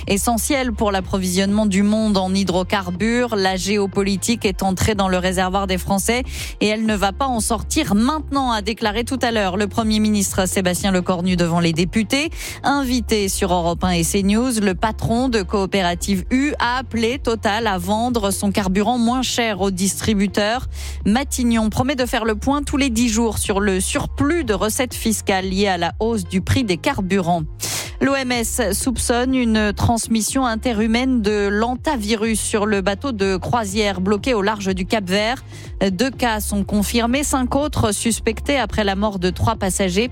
essentielle pour l'approvisionnement du monde en hydrocarbures. La géopolitique est entrée dans le réservoir des Français et elle ne va pas en sortir maintenant, a déclaré tout à l'heure le Premier ministre Sébastien Lecornu devant les députés. Invité sur Europe 1 et CNews, le patron de Coopérative U a appelé Total à vendre son carburant moins cher aux distributeurs. Matignon promet de faire le point tous les 10 jours sur le surplus de recettes fiscales liées à la hausse du prix des carburants. L'OMS soupçonne une transmission interhumaine de l'hantavirus sur le bateau de croisière bloqué au large du Cap-Vert. 2 cas sont confirmés, 5 autres suspectés après la mort de 3 passagers.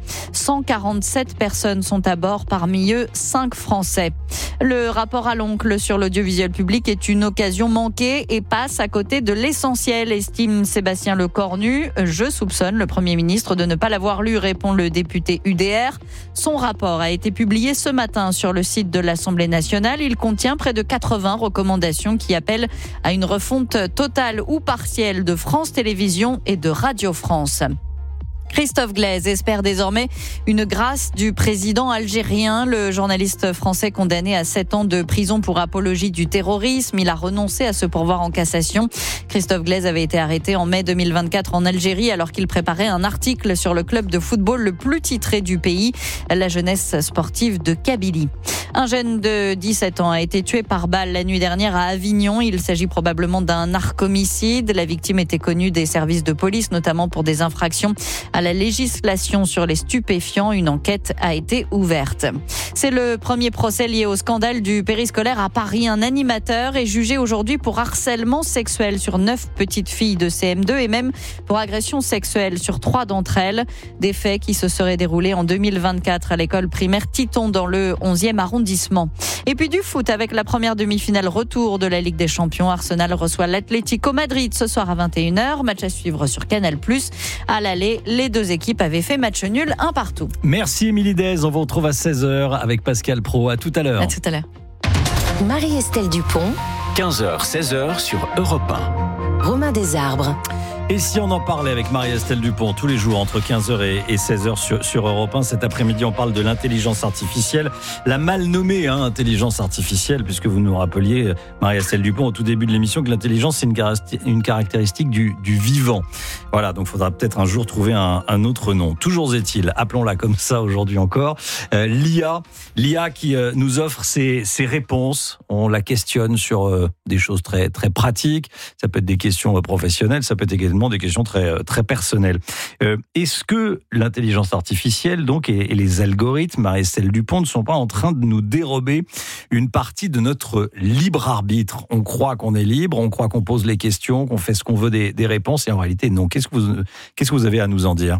147 personnes sont à bord, parmi eux 5 Français. Le rapport à l'oncle sur l'audiovisuel public est une occasion manquée et passe à côté de l'essentiel, estime Sébastien Lecornu. Je soupçonne le Premier ministre de ne pas l'avoir lu, répond le député UDR. Son rapport a été publié ce matin sur le site de l'Assemblée nationale. Il contient près de 80 recommandations qui appellent à une refonte totale ou partielle de France Télévisions et de Radio France. Christophe Glaise espère désormais une grâce du président algérien. Le journaliste français condamné à 7 ans de prison pour apologie du terrorisme. Il a renoncé à se pourvoir en cassation. Christophe Glaise avait été arrêté en mai 2024 en Algérie alors qu'il préparait un article sur le club de football le plus titré du pays, la jeunesse sportive de Kabylie. Un jeune de 17 ans a été tué par balle la nuit dernière à Avignon. Il s'agit probablement d'un narcomicide. La victime était connue des services de police, notamment pour des infractions à la législation sur les stupéfiants. Une enquête a été ouverte. C'est le premier procès lié au scandale du périscolaire à Paris. Un animateur est jugé aujourd'hui pour harcèlement sexuel sur 9 petites filles de CM2 et même pour agression sexuelle sur 3 d'entre elles. Des faits qui se seraient déroulés en 2024 à l'école primaire Titon dans le 11e arrondissement. Et puis du foot avec la première demi-finale retour de la Ligue des Champions. Arsenal reçoit l'Atlético Madrid ce soir à 21h. Match à suivre sur Canal+. À l'aller, les 2 équipes avaient fait match nul, 1 partout. Merci Émilie Dez. On vous retrouve à 16h avec Pascal Pro. À tout à l'heure. À tout à l'heure. Marie-Estelle Dupont. 15h, 16h sur Europe 1. Romain Desarbres. Et si on en parlait avec Marie-Estelle Dupont tous les jours entre 15h et 16h sur Europe 1, cet après-midi on parle de l'intelligence artificielle, la mal nommée intelligence artificielle, puisque vous nous rappeliez, Marie-Estelle Dupont, au tout début de l'émission, que l'intelligence c'est une caractéristique du vivant. Voilà, donc il faudra peut-être un jour trouver un autre nom. Toujours est-il, appelons-la comme ça aujourd'hui encore, l'IA qui nous offre ses réponses. On la questionne sur des choses très, très pratiques, ça peut être des questions professionnelles, ça peut être également des questions très, très personnelles. Est-ce que l'intelligence artificielle donc, et les algorithmes, Marie-Estelle Dupont, ne sont pas en train de nous dérober une partie de notre libre arbitre ? On croit qu'on est libre, on croit qu'on pose les questions, qu'on fait ce qu'on veut des réponses, et en réalité, non. Qu'est-ce que vous avez à nous en dire ?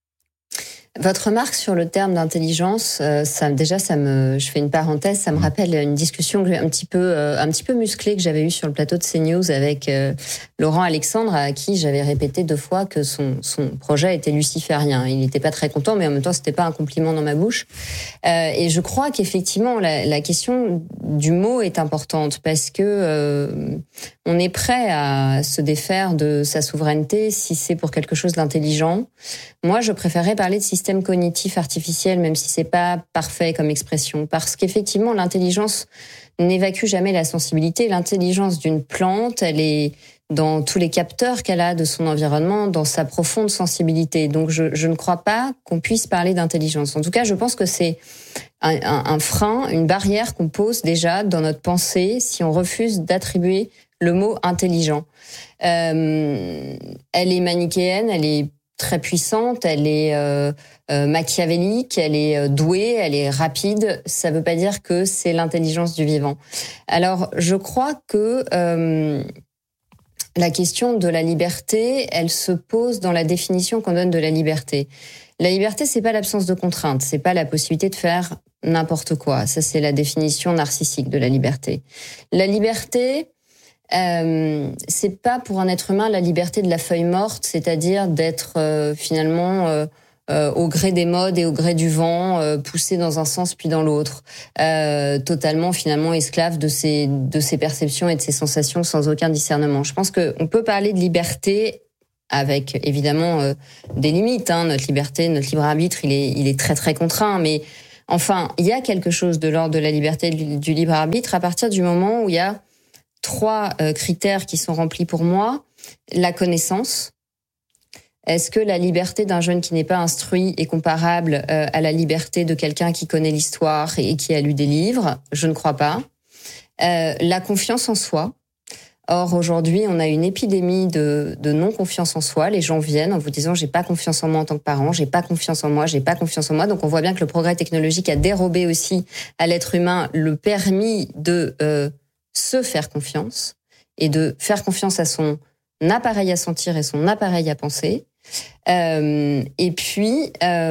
Votre remarque sur le terme d'intelligence, je fais une parenthèse, ça me rappelle une discussion un petit peu musclée que j'avais eue sur le plateau de CNews avec Laurent Alexandre, à qui j'avais répété 2 fois que son projet était luciférien. Il n'était pas très content, mais en même temps, c'était pas un compliment dans ma bouche. Et je crois qu'effectivement, la question du mot est importante parce que on est prêt à se défaire de sa souveraineté si c'est pour quelque chose d'intelligent. Moi, je préférerais parler de système cognitif artificiel, même si c'est pas parfait comme expression, parce qu'effectivement, l'intelligence n'évacue jamais la sensibilité. L'intelligence d'une plante, elle est dans tous les capteurs qu'elle a de son environnement, dans sa profonde sensibilité. Donc, je ne crois pas qu'on puisse parler d'intelligence. En tout cas, je pense que c'est un frein, une barrière qu'on pose déjà dans notre pensée si on refuse d'attribuer le mot intelligent. Elle est manichéenne, elle est très puissante, elle est machiavélique, elle est douée, elle est rapide. Ça veut pas dire que c'est l'intelligence du vivant. Alors, je crois que la question de la liberté, elle se pose dans la définition qu'on donne de la liberté. La liberté, c'est pas l'absence de contraintes, c'est pas la possibilité de faire n'importe quoi. Ça, c'est la définition narcissique de la liberté. La liberté, c'est pas pour un être humain la liberté de la feuille morte, c'est-à-dire d'être finalement au gré des modes et au gré du vent, poussé dans un sens puis dans l'autre, totalement finalement esclave de ses perceptions et de ses sensations sans aucun discernement. Je pense qu'on peut parler de liberté avec évidemment des limites. Notre liberté, notre libre arbitre, il est très très contraint, mais Enfin, il y a quelque chose de l'ordre de la liberté du libre arbitre à partir du moment où il y a 3 critères qui sont remplis pour moi. La connaissance. Est-ce que la liberté d'un jeune qui n'est pas instruit est comparable à la liberté de quelqu'un qui connaît l'histoire et qui a lu des livres ? Je ne crois pas. La confiance en soi. Or, aujourd'hui, on a une épidémie de non-confiance en soi. Les gens viennent en vous disant « j'ai pas confiance en moi en tant que parent, j'ai pas confiance en moi, j'ai pas confiance en moi ». Donc, on voit bien que le progrès technologique a dérobé aussi à l'être humain le permis de se faire confiance et de faire confiance à son appareil à sentir et son appareil à penser. Et puis...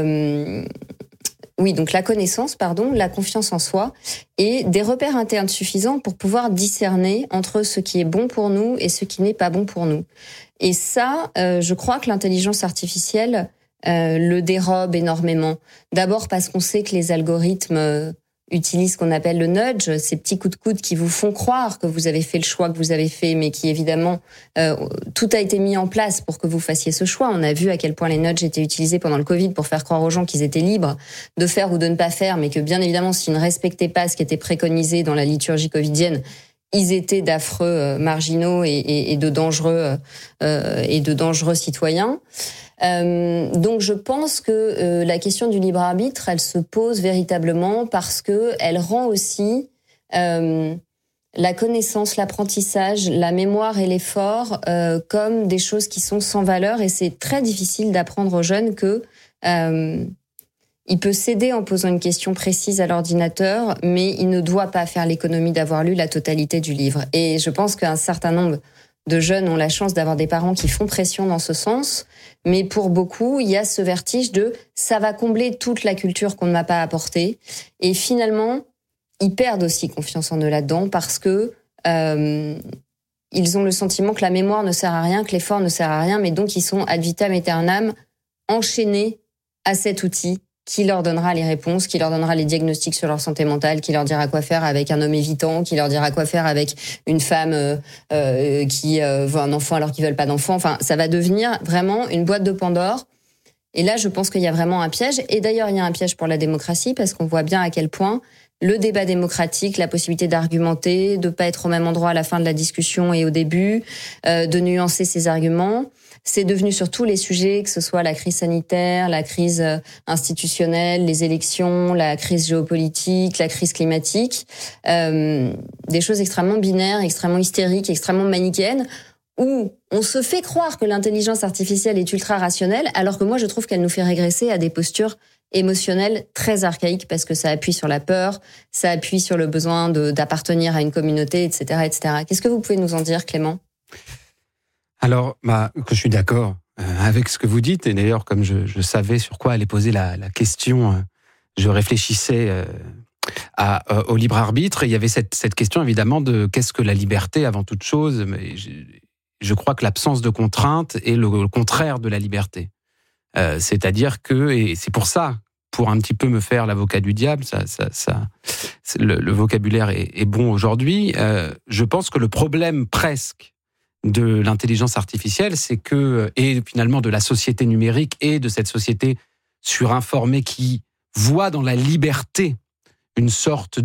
Oui, donc la connaissance, la confiance en soi et des repères internes suffisants pour pouvoir discerner entre ce qui est bon pour nous et ce qui n'est pas bon pour nous. Et ça, je crois que l'intelligence artificielle le dérobe énormément. D'abord parce qu'on sait que les algorithmes utilisent ce qu'on appelle le nudge, ces petits coups de coude qui vous font croire que vous avez fait le choix que vous avez fait, mais qui évidemment, tout a été mis en place pour que vous fassiez ce choix. On a vu à quel point les nudges étaient utilisés pendant le Covid pour faire croire aux gens qu'ils étaient libres de faire ou de ne pas faire, mais que bien évidemment, s'ils ne respectaient pas ce qui était préconisé dans la liturgie covidienne, ils étaient d'affreux marginaux et de dangereux citoyens. Donc je pense que la question du libre arbitre, elle se pose véritablement parce que elle rend aussi la connaissance, l'apprentissage, la mémoire et l'effort comme des choses qui sont sans valeur, et c'est très difficile d'apprendre aux jeunes que il peut s'aider en posant une question précise à l'ordinateur, mais il ne doit pas faire l'économie d'avoir lu la totalité du livre. Et je pense qu'un certain nombre de jeunes ont la chance d'avoir des parents qui font pression dans ce sens, mais pour beaucoup, il y a ce vertige de « ça va combler toute la culture qu'on ne m'a pas apportée ». Et finalement, ils perdent aussi confiance en eux là-dedans parce que ils ont le sentiment que la mémoire ne sert à rien, que l'effort ne sert à rien, mais donc ils sont ad vitam aeternam enchaînés à cet outil qui leur donnera les réponses, qui leur donnera les diagnostics sur leur santé mentale, qui leur dira quoi faire avec un homme évitant, qui leur dira quoi faire avec une femme qui veut un enfant alors qu'ils veulent pas d'enfant. Enfin, ça va devenir vraiment une boîte de Pandore. Et là, je pense qu'il y a vraiment un piège. Et d'ailleurs, il y a un piège pour la démocratie parce qu'on voit bien à quel point le débat démocratique, la possibilité d'argumenter, de pas être au même endroit à la fin de la discussion et au début, de nuancer ses arguments, c'est devenu sur tous les sujets, que ce soit la crise sanitaire, la crise institutionnelle, les élections, la crise géopolitique, la crise climatique, des choses extrêmement binaires, extrêmement hystériques, extrêmement manichéennes, où on se fait croire que l'intelligence artificielle est ultra rationnelle, alors que moi je trouve qu'elle nous fait régresser à des postures émotionnelles très archaïques parce que ça appuie sur la peur, ça appuie sur le besoin d'appartenir à une communauté, etc., etc. Qu'est-ce que vous pouvez nous en dire, Clément ? Alors, que je suis d'accord avec ce que vous dites, et d'ailleurs, comme je savais sur quoi allait poser la question, je réfléchissais au libre arbitre, et il y avait cette question évidemment de qu'est-ce que la liberté avant toute chose, mais je crois que l'absence de contrainte est le contraire de la liberté. C'est-à-dire que, et c'est pour ça, pour un petit peu me faire l'avocat du diable, le vocabulaire est bon aujourd'hui, je pense que le problème presque de l'intelligence artificielle, c'est que, et finalement de la société numérique et de cette société surinformée qui voit dans la liberté une sorte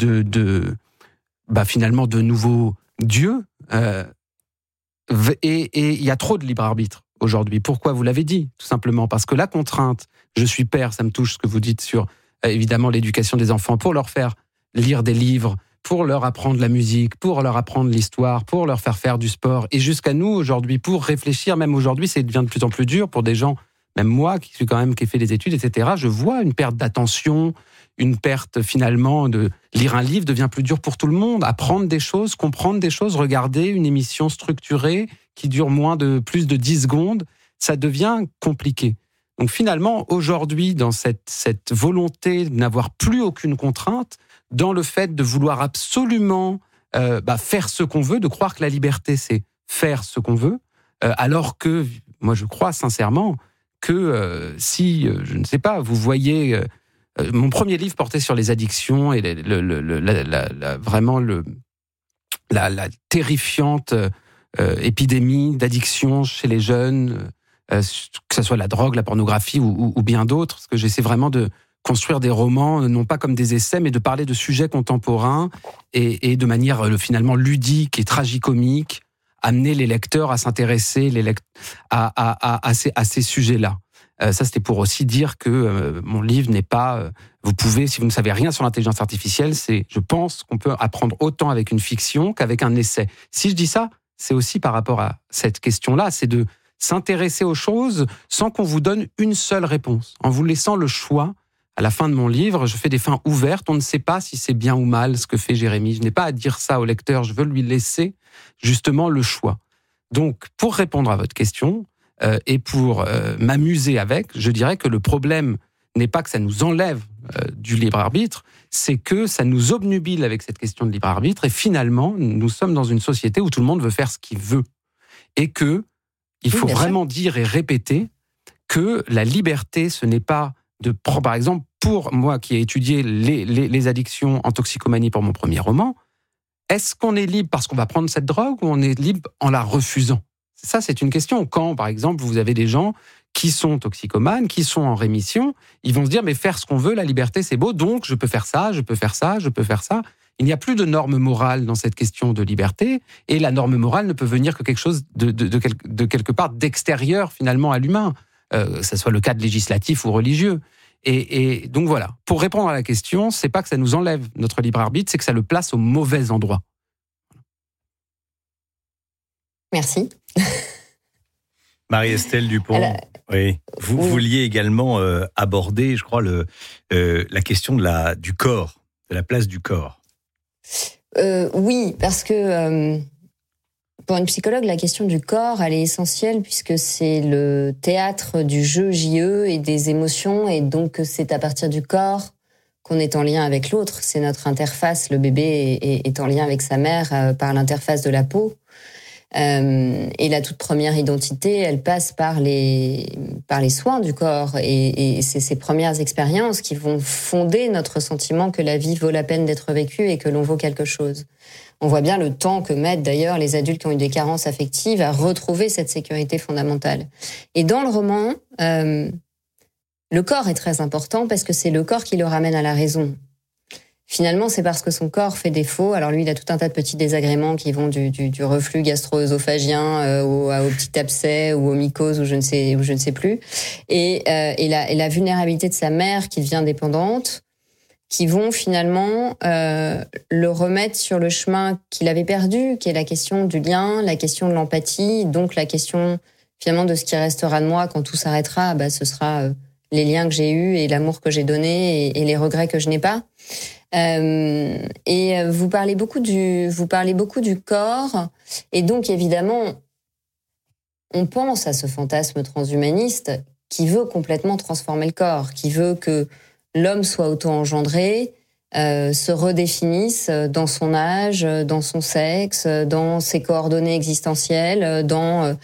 finalement de nouveau Dieu, et il y a trop de libre arbitre aujourd'hui. Pourquoi ? Vous l'avez dit, tout simplement parce que la contrainte, je suis père, ça me touche ce que vous dites sur évidemment l'éducation des enfants, pour leur faire lire des livres, pour leur apprendre la musique, pour leur apprendre l'histoire, pour leur faire du sport, et jusqu'à nous aujourd'hui, pour réfléchir, même aujourd'hui, ça devient de plus en plus dur pour des gens, même moi, qui ai fait des études, etc., je vois une perte d'attention, une perte finalement de lire un livre devient plus dur pour tout le monde, apprendre des choses, comprendre des choses, regarder une émission structurée qui dure plus de 10 secondes, ça devient compliqué. Donc finalement, aujourd'hui, dans cette volonté de n'avoir plus aucune contrainte, dans le fait de vouloir absolument faire ce qu'on veut, de croire que la liberté, c'est faire ce qu'on veut, alors que, moi je crois sincèrement que si, je ne sais pas, vous voyez... mon premier livre portait sur les addictions et vraiment la terrifiante épidémie d'addiction chez les jeunes, que ce soit la drogue, la pornographie ou bien d'autres, parce que j'essaie vraiment de construire des romans, non pas comme des essais, mais de parler de sujets contemporains et de manière finalement ludique et tragicomique, amener les lecteurs à s'intéresser à ces sujets-là. Ça, c'était pour aussi dire que mon livre n'est pas... vous pouvez, si vous ne savez rien sur l'intelligence artificielle, je pense qu'on peut apprendre autant avec une fiction qu'avec un essai. Si je dis ça, c'est aussi par rapport à cette question-là, c'est de s'intéresser aux choses sans qu'on vous donne une seule réponse. En vous laissant le choix, à la fin de mon livre, je fais des fins ouvertes, on ne sait pas si c'est bien ou mal ce que fait Jérémy. Je n'ai pas à dire ça au lecteur, je veux lui laisser justement le choix. Donc, pour répondre à votre question, et pour m'amuser avec, je dirais que le problème n'est pas que ça nous enlève du libre arbitre, c'est que ça nous obnubile avec cette question de libre arbitre, et finalement, nous sommes dans une société où tout le monde veut faire ce qu'il veut. Et que il faut vraiment dire et répéter que la liberté, ce n'est pas de prendre, par exemple, pour moi qui ai étudié les addictions en toxicomanie pour mon premier roman, est-ce qu'on est libre parce qu'on va prendre cette drogue ou on est libre en la refusant ? Ça, c'est une question. Quand, par exemple, vous avez des gens qui sont toxicomanes, qui sont en rémission, ils vont se dire, mais faire ce qu'on veut, la liberté, c'est beau, donc je peux faire ça, je peux faire ça, je peux faire ça. Il n'y a plus de norme morale dans cette question de liberté, et la norme morale ne peut venir que quelque chose de quelque part d'extérieur, finalement, à l'humain, que ce soit le cadre législatif ou religieux. Et donc voilà, pour répondre à la question, c'est pas que ça nous enlève notre libre arbitre, c'est que ça le place au mauvais endroit. Merci. Marie-Estelle Dupont, oui. Vous vouliez également aborder, je crois, la question du corps, de la place du corps. Oui, parce que pour une psychologue, la question du corps, elle est essentielle puisque c'est le théâtre du jeu JE et des émotions, et donc c'est à partir du corps qu'on est en lien avec l'autre. C'est notre interface. Le bébé est en lien avec sa mère par l'interface de la peau. Et la toute première identité, elle passe par les soins du corps, et c'est ces premières expériences qui vont fonder notre sentiment que la vie vaut la peine d'être vécue et que l'on vaut quelque chose. On voit bien le temps que mettent d'ailleurs les adultes qui ont eu des carences affectives à retrouver cette sécurité fondamentale. Et dans le roman, le corps est très important parce que c'est le corps qui le ramène à la raison. Finalement, c'est parce que son corps fait défaut. Alors lui, il a tout un tas de petits désagréments qui vont du reflux gastro-œsophagien au petit abcès ou aux mycoses ou je ne sais plus. Et la vulnérabilité de sa mère qui devient dépendante, qui vont finalement le remettre sur le chemin qu'il avait perdu, qui est la question du lien, la question de l'empathie, donc la question finalement de ce qui restera de moi quand tout s'arrêtera. Ce sera les liens que j'ai eus et l'amour que j'ai donné et les regrets que je n'ai pas. Et vous parlez beaucoup du corps, et donc évidemment on pense à ce fantasme transhumaniste qui veut complètement transformer le corps, qui veut que l'homme soit auto-engendré, se redéfinisse dans son âge, dans son sexe, dans ses coordonnées existentielles, dans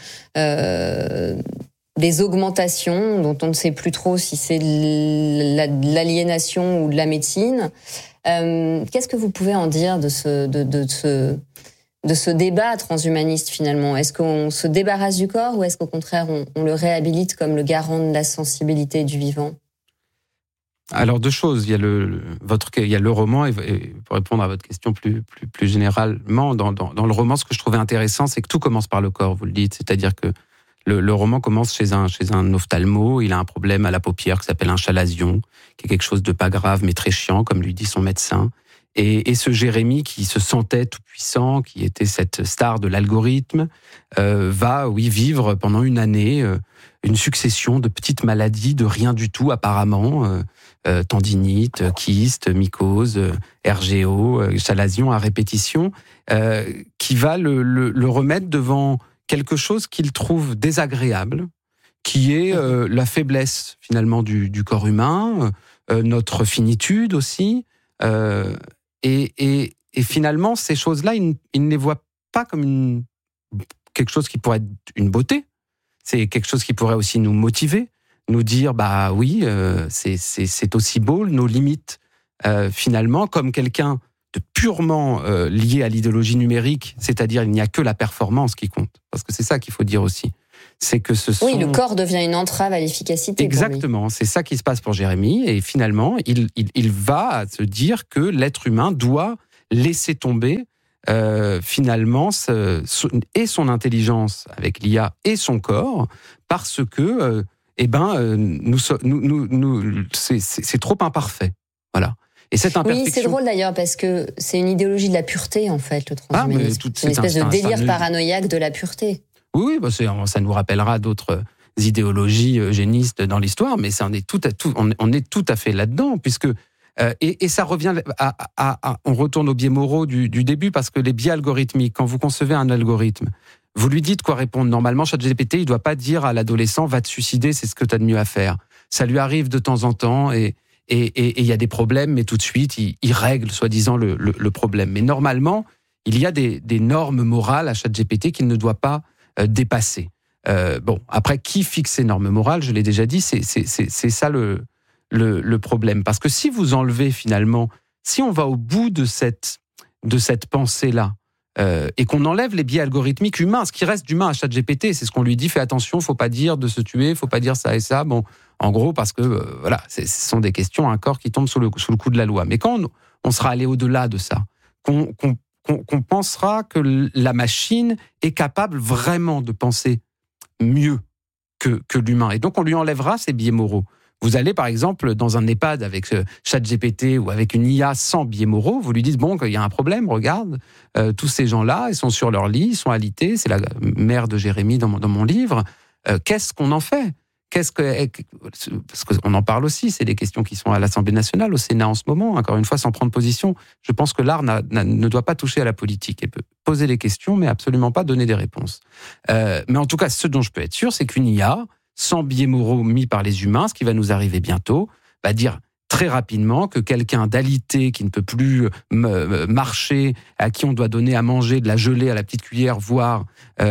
des augmentations dont on ne sait plus trop si c'est de l'aliénation ou de la médecine. Qu'est-ce que vous pouvez en dire de ce débat transhumaniste finalement ? Est-ce qu'on se débarrasse du corps ou est-ce qu'au contraire on le réhabilite comme le garant de la sensibilité du vivant ? Alors deux choses, il y a le roman, et pour répondre à votre question plus généralement, dans le roman, ce que je trouvais intéressant, c'est que tout commence par le corps, vous le dites, c'est-à-dire que le roman commence chez un ophtalmo, il a un problème à la paupière qui s'appelle un chalazion, qui est quelque chose de pas grave mais très chiant, comme lui dit son médecin. Et ce Jérémy qui se sentait tout puissant, qui était cette star de l'algorithme, va vivre pendant une année une succession de petites maladies de rien du tout apparemment, tendinite, kyste, mycose, RGO, chalazion à répétition, qui va le remettre devant quelque chose qu'il trouve désagréable, qui est la faiblesse finalement du corps humain, notre finitude aussi, et finalement ces choses-là, il ne les voit pas comme quelque chose qui pourrait être une beauté. C'est quelque chose qui pourrait aussi nous motiver, nous dire oui, c'est aussi beau nos limites finalement, comme quelqu'un de purement lié à l'idéologie numérique, c'est-à-dire il n'y a que la performance qui compte, parce que c'est ça qu'il faut dire aussi. c'est que ce sont... Oui, le corps devient une entrave à l'efficacité. Exactement, c'est ça qui se passe pour Jérémy. Et finalement, il va se dire que l'être humain doit laisser tomber finalement et son intelligence avec l'IA et son corps, parce que c'est trop imparfait. Voilà. Et cette imperfection... Oui, c'est drôle d'ailleurs, parce que c'est une idéologie de la pureté, en fait, le transhumanisme. C'est une espèce de délire paranoïaque de la pureté. Oui, ça nous rappellera d'autres idéologies eugénistes dans l'histoire, mais on est tout à fait là-dedans, puisque... Et ça revient on retourne aux biais moraux du début, parce que les biais algorithmiques, quand vous concevez un algorithme, vous lui dites quoi répondre. Normalement, ChatGPT, il ne doit pas dire à l'adolescent « va te suicider, c'est ce que tu as de mieux à faire ». Ça lui arrive de temps en temps, et il y a des problèmes, mais tout de suite, il règle, soi-disant, le problème. Mais normalement, il y a des normes morales à ChatGPT qu'il ne doit pas dépasser. Après, qui fixe ces normes morales, je l'ai déjà dit, c'est ça le problème. Parce que si vous enlevez finalement, si on va au bout de cette pensée-là, et qu'on enlève les biais algorithmiques humains, ce qui reste d'humain à ChatGPT, c'est ce qu'on lui dit, fais attention, faut pas dire de se tuer, faut pas dire ça et ça, en gros, parce que ce sont des questions, un corps qui tombe sous le coup de la loi. Mais quand on sera allé au-delà de ça, qu'on pensera que la machine est capable vraiment de penser mieux que l'humain, et donc on lui enlèvera ses biais moraux. Vous allez, par exemple, dans un EHPAD avec ChatGPT ou avec une IA sans biais moraux, vous lui dites, il y a un problème, regarde, tous ces gens-là, ils sont sur leur lit, ils sont alités, c'est la mère de Jérémy dans mon livre, qu'est-ce qu'on en fait ? Parce qu'on en parle aussi, c'est des questions qui sont à l'Assemblée nationale, au Sénat en ce moment, encore une fois, sans prendre position. Je pense que l'art ne doit pas toucher à la politique. Elle peut poser des questions, mais absolument pas donner des réponses. Mais en tout cas, ce dont je peux être sûr, c'est qu'une IA, sans biais moraux mis par les humains, ce qui va nous arriver bientôt, va dire très rapidement que quelqu'un d'alité qui ne peut plus marcher, à qui on doit donner à manger de la gelée à la petite cuillère, voire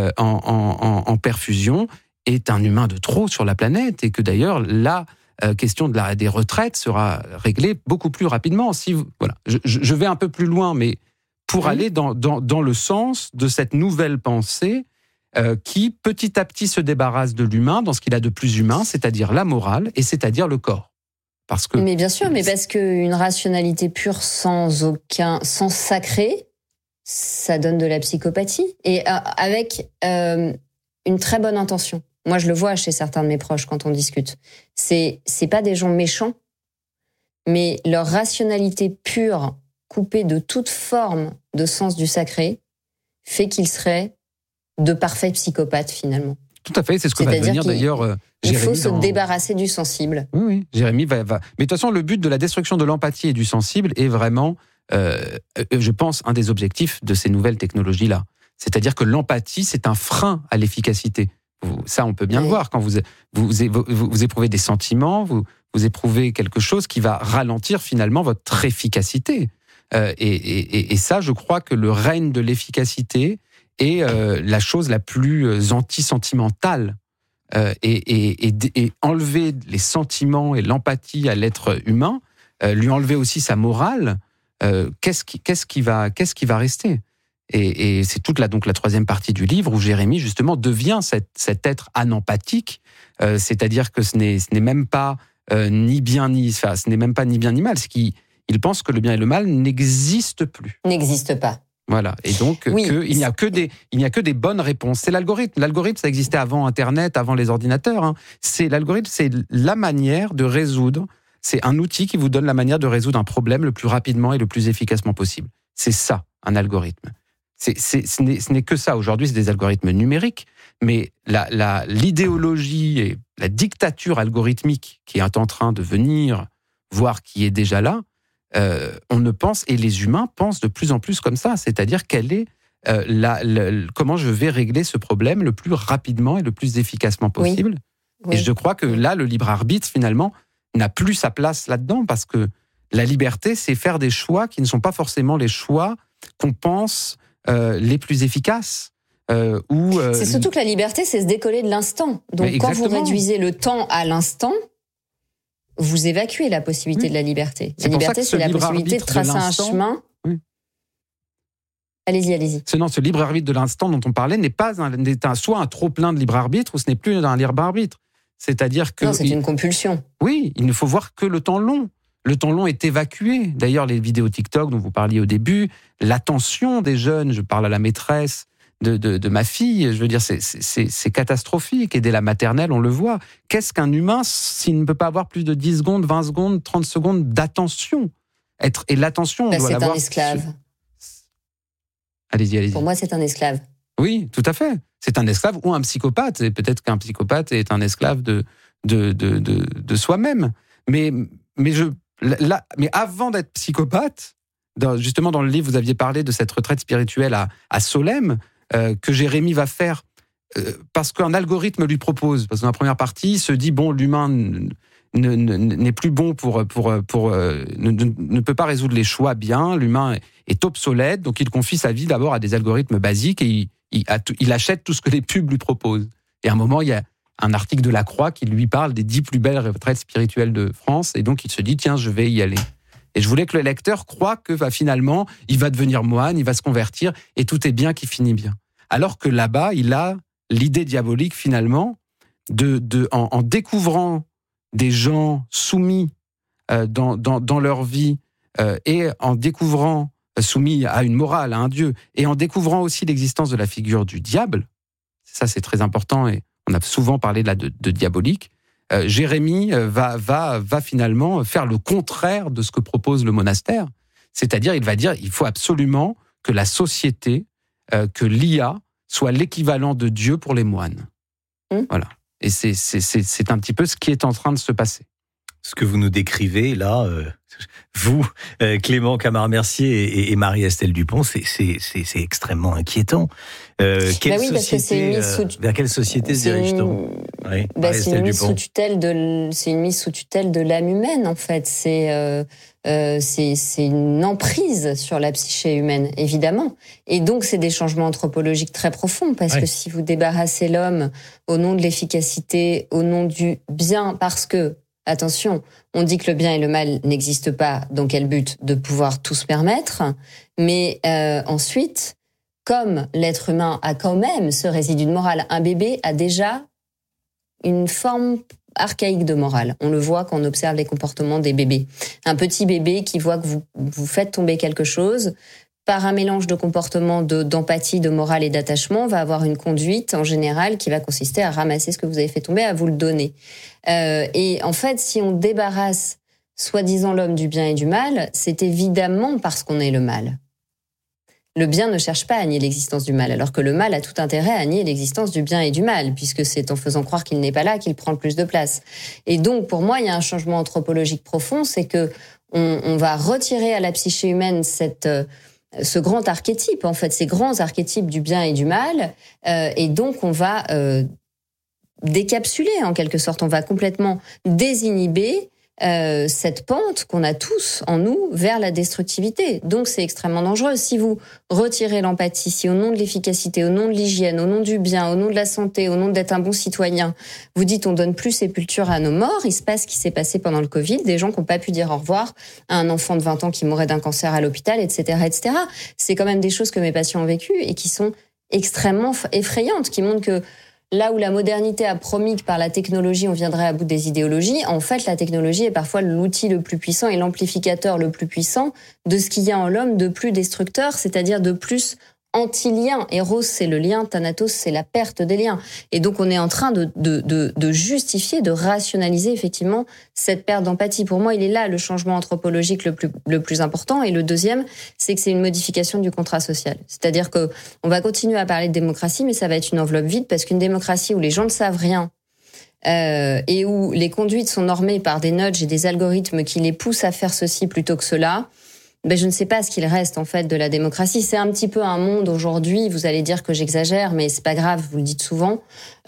en perfusion, est un humain de trop sur la planète, et que d'ailleurs la question des retraites sera réglée beaucoup plus rapidement. Je vais un peu plus loin, mais pour aller dans le sens de cette nouvelle pensée qui, petit à petit, se débarrasse de l'humain dans ce qu'il a de plus humain, c'est-à-dire la morale et c'est-à-dire le corps. Mais bien sûr, mais parce qu'une rationalité pure sans sacré, ça donne de la psychopathie, et avec une très bonne intention. Moi, je le vois chez certains de mes proches quand on discute. C'est pas des gens méchants, mais leur rationalité pure, coupée de toute forme de sens du sacré, fait qu'ils seraient de parfaits psychopathes, finalement. Tout à fait, c'est ce que va devenir d'ailleurs Jérémy. Il faut se débarrasser du sensible. Oui, Jérémy va... Mais de toute façon, le but de la destruction de l'empathie et du sensible est vraiment, je pense, un des objectifs de ces nouvelles technologies-là. C'est-à-dire que l'empathie, c'est un frein à l'efficacité. Ça, on peut bien le voir. Quand vous éprouvez des sentiments, vous éprouvez quelque chose qui va ralentir finalement votre efficacité. Et ça, je crois que le règne de l'efficacité est la chose la plus anti-sentimentale. Et enlever les sentiments et l'empathie à l'être humain, lui enlever aussi sa morale, qu'est-ce qui va rester ? Et c'est toute la troisième partie du livre où Jérémy, justement, devient cet être anempathique, c'est-à-dire que ce n'est même pas ni bien ni mal, c'est qu'il pense que le bien et le mal n'existent plus. N'existent pas. Voilà. Et donc, il n'y a que des bonnes réponses. C'est l'algorithme. L'algorithme, ça existait avant Internet, avant les ordinateurs. L'algorithme, c'est la manière de résoudre. C'est un outil qui vous donne la manière de résoudre un problème le plus rapidement et le plus efficacement possible. C'est ça, un algorithme. Ce n'est que ça. Aujourd'hui, c'est des algorithmes numériques, mais l'idéologie et la dictature algorithmique qui est en train de venir, voire qui est déjà là, on ne pense, et les humains pensent de plus en plus comme ça, c'est-à-dire quelle est comment je vais régler ce problème le plus rapidement et le plus efficacement possible. Oui. Et je crois que là, le libre arbitre, finalement, n'a plus sa place là-dedans, parce que la liberté, c'est faire des choix qui ne sont pas forcément les choix qu'on pense les plus efficaces. C'est surtout que la liberté, c'est se décoller de l'instant. Donc quand vous réduisez le temps à l'instant, vous évacuez la possibilité de la liberté. La liberté, c'est la possibilité de tracer un chemin. Allez-y. Ce libre arbitre de l'instant dont on parlait n'est pas soit un trop-plein de libre arbitre, ou ce n'est plus un libre arbitre. C'est-à-dire que... Non, c'est une compulsion. Oui, il ne faut voir que le temps long. Le temps long est évacué. D'ailleurs, les vidéos TikTok dont vous parliez au début, l'attention des jeunes, je parle à la maîtresse de ma fille, je veux dire, c'est catastrophique. Et dès la maternelle, on le voit. Qu'est-ce qu'un humain s'il ne peut pas avoir plus de 10 secondes, 20 secondes, 30 secondes d'attention ? Et l'attention, on doit l'avoir... C'est un esclave. Allez-y. Pour moi, c'est un esclave. Oui, tout à fait. C'est un esclave ou un psychopathe. Et peut-être qu'un psychopathe est un esclave de soi-même. Mais avant d'être psychopathe, justement dans le livre, vous aviez parlé de cette retraite spirituelle à Solesmes que Jérémie va faire parce qu'un algorithme lui propose. Parce que dans la première partie, il se dit, bon, l'humain n'est plus bon ne peut pas résoudre les choix bien, l'humain est obsolète, donc il confie sa vie d'abord à des algorithmes basiques et il achète tout ce que les pubs lui proposent. Et à un moment, il y a un article de La Croix qui lui parle des 10 plus belles retraites spirituelles de France, et donc il se dit, tiens, je vais y aller. Et je voulais que le lecteur croie que finalement, il va devenir moine, il va se convertir, et tout est bien qui finit bien. Alors que là-bas, il a l'idée diabolique finalement, en découvrant des gens soumis dans leur vie, et en découvrant, soumis à une morale, à un Dieu, et en découvrant aussi l'existence de la figure du diable, ça c'est très important, et on a souvent parlé de diabolique, Jérémie va finalement faire le contraire de ce que propose le monastère, c'est-à-dire il va dire il faut absolument que la société, que l'IA soit l'équivalent de Dieu pour les moines. Voilà. Et c'est un petit peu ce qui est en train de se passer. Ce que vous nous décrivez là, vous, Clément Camard-Mercier et Marie-Estelle Dupont, c'est extrêmement inquiétant. Vers quelle société se dirige-t-on ? C'est une mise sous tutelle de l'âme humaine, en fait. C'est une emprise sur la psyché humaine, évidemment. Et donc, c'est des changements anthropologiques très profonds, parce que si vous débarrassez l'homme au nom de l'efficacité, au nom du bien, parce que, attention, on dit que le bien et le mal n'existent pas, dans quel but ? De pouvoir tout se permettre. Mais ensuite, comme l'être humain a quand même ce résidu de morale, un bébé a déjà une forme archaïque de morale. On le voit quand on observe les comportements des bébés. Un petit bébé qui voit que vous faites tomber quelque chose, par un mélange de comportements d'empathie, de morale et d'attachement, va avoir une conduite en général qui va consister à ramasser ce que vous avez fait tomber, à vous le donner. Et en fait, si on débarrasse soi-disant l'homme du bien et du mal, c'est évidemment parce qu'on est le mal. Le bien ne cherche pas à nier l'existence du mal, alors que le mal a tout intérêt à nier l'existence du bien et du mal, puisque c'est en faisant croire qu'il n'est pas là qu'il prend le plus de place. Et donc, pour moi, il y a un changement anthropologique profond, c'est que on va retirer à la psyché humaine ce grand archétype, en fait, ces grands archétypes du bien et du mal, et donc on va décapsuler, en quelque sorte, on va complètement désinhiber cette pente qu'on a tous en nous vers la destructivité. Donc c'est extrêmement dangereux. Si vous retirez l'empathie, si au nom de l'efficacité, au nom de l'hygiène, au nom du bien, au nom de la santé, au nom d'être un bon citoyen, vous dites on donne plus sépulture à nos morts, il se passe ce qui s'est passé pendant le Covid, des gens qui n'ont pas pu dire au revoir à un enfant de 20 ans qui mourait d'un cancer à l'hôpital, etc., etc. C'est quand même des choses que mes patients ont vécues et qui sont extrêmement effrayantes, qui montrent que là où la modernité a promis que par la technologie, on viendrait à bout des idéologies, en fait, la technologie est parfois l'outil le plus puissant et l'amplificateur le plus puissant de ce qu'il y a en l'homme de plus destructeur, c'est-à-dire de plus anti-lien. Eros, c'est le lien, Thanatos, c'est la perte des liens. Et donc, on est en train de justifier, de rationaliser effectivement cette perte d'empathie. Pour moi, il est là le changement anthropologique le plus important. Et le deuxième, c'est que c'est une modification du contrat social. C'est-à-dire que on va continuer à parler de démocratie, mais ça va être une enveloppe vide, parce qu'une démocratie où les gens ne savent rien, et où les conduites sont normées par des nudges et des algorithmes qui les poussent à faire ceci plutôt que cela, je ne sais pas ce qu'il reste en fait de la démocratie. C'est un petit peu un monde aujourd'hui, vous allez dire que j'exagère, mais c'est pas grave, vous le dites souvent,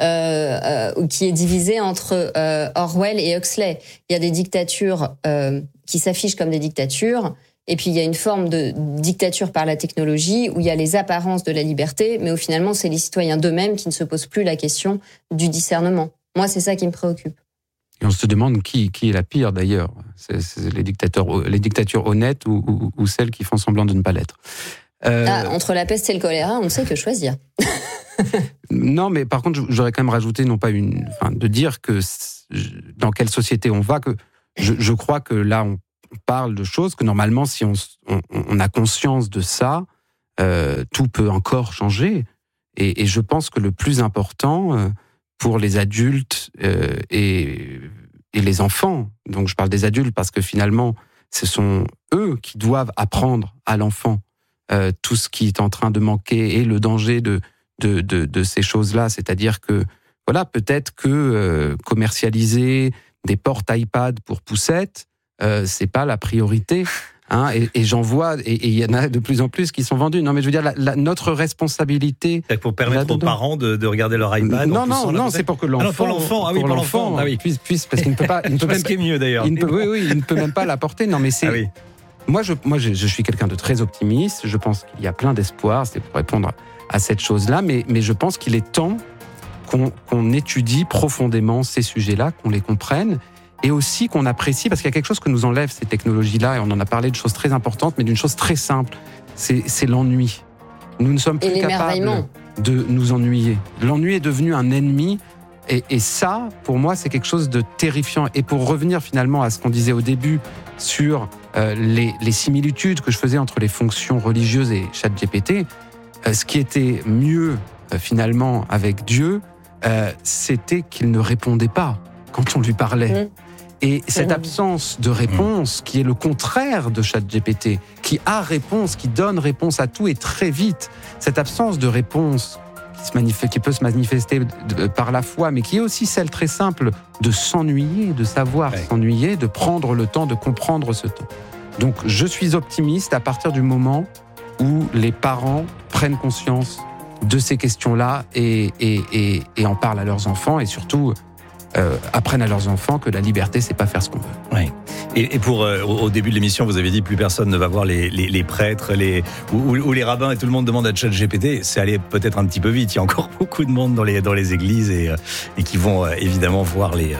qui est divisé entre Orwell et Huxley. Il y a des dictatures qui s'affichent comme des dictatures, et puis il y a une forme de dictature par la technologie où il y a les apparences de la liberté, mais où finalement c'est les citoyens d'eux-mêmes qui ne se posent plus la question du discernement. Moi, c'est ça qui me préoccupe. Et on se demande qui est la pire d'ailleurs. C'est les dictatures honnêtes ou celles qui font semblant de ne pas l'être. Entre la peste et le choléra, on ne sait que choisir. Non, mais par contre, j'aurais quand même rajouté, de dire que dans quelle société on va, que je crois que là, on parle de choses que normalement, si on a conscience de ça, tout peut encore changer. Et je pense que le plus important pour les adultes et les enfants, donc je parle des adultes parce que finalement, ce sont eux qui doivent apprendre à l'enfant tout ce qui est en train de manquer et le danger de ces choses-là. C'est-à-dire que, voilà, peut-être que commercialiser des portes iPad pour poussettes, c'est pas la priorité. Hein, et j'en vois, et il y en a de plus en plus qui sont vendus. Non, mais je veux dire, notre responsabilité... C'est pour permettre aux parents de regarder leur iPad. Non, c'est pour que l'enfant... pour l'enfant, pour l'enfant, puisse, parce qu'il ne peut pas... Il ne peut même, ce qui est mieux, d'ailleurs. Il ne peut même pas l'apporter. Non, mais c'est... Ah oui. Moi, je suis quelqu'un de très optimiste. Je pense qu'il y a plein d'espoir. C'est pour répondre à cette chose-là. Mais je pense qu'il est temps qu'on étudie profondément ces sujets-là, qu'on les comprenne. Et aussi qu'on apprécie, parce qu'il y a quelque chose que nous enlève ces technologies-là, et on en a parlé de choses très importantes, mais d'une chose très simple, c'est l'ennui. Nous ne sommes plus capables de nous ennuyer. L'ennui est devenu un ennemi, et ça, pour moi, c'est quelque chose de terrifiant. Et pour revenir finalement à ce qu'on disait au début sur les similitudes que je faisais entre les fonctions religieuses et ChatGPT, ce qui était mieux finalement avec Dieu, c'était qu'il ne répondait pas quand on lui parlait. Et cette absence de réponse, qui est le contraire de ChatGPT, qui a réponse, qui donne réponse à tout et très vite, cette absence de réponse qui peut se manifester par la foi, mais qui est aussi celle très simple de s'ennuyer, de savoir s'ennuyer, de prendre le temps de comprendre ce temps. Donc je suis optimiste à partir du moment où les parents prennent conscience de ces questions-là et en parlent à leurs enfants, et surtout apprennent à leurs enfants que la liberté, c'est pas faire ce qu'on veut. Oui. Et pour au début de l'émission, vous avez dit plus personne ne va voir les prêtres, ou les rabbins, et tout le monde demande à ChatGPT. C'est allé peut-être un petit peu vite. Il y a encore beaucoup de monde dans les églises et qui vont évidemment voir les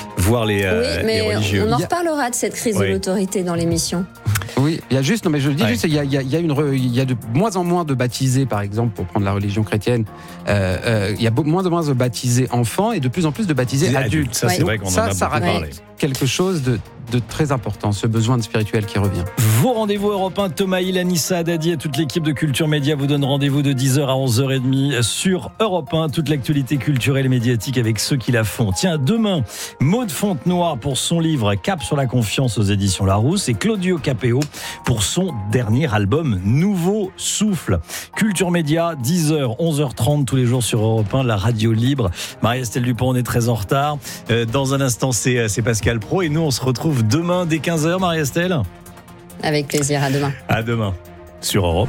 religieux. On en reparlera de cette crise de l'autorité dans l'émission. Oui, il y a juste, il y a de moins en moins de baptisés, par exemple, pour prendre la religion chrétienne. Il y a moins en moins de baptisés enfants et de plus en plus de baptisés adultes. Ça, c'est vrai qu'on en a beaucoup parlé. Quelque chose de très important, ce besoin de spirituel qui revient. Vos rendez-vous européens, Thomas Hill, Anissa Haddadi et toute l'équipe de Culture Média vous donnent rendez-vous de 10h à 11h30 sur Europe 1. Toute l'actualité culturelle et médiatique avec ceux qui la font. Tiens, demain, Maude Fontenoy pour son livre Cap sur la confiance aux éditions Larousse et Claudio Capéo pour son dernier album Nouveau Souffle. Culture Média, 10h, 11h30 tous les jours sur Europe 1, la radio libre. Marie-Estelle Dupont, on est très en retard. Dans un instant, c'est Pascal Praud et nous, on se retrouve demain dès 15h, Marie-Estelle. Avec plaisir, à demain. À demain, sur Europe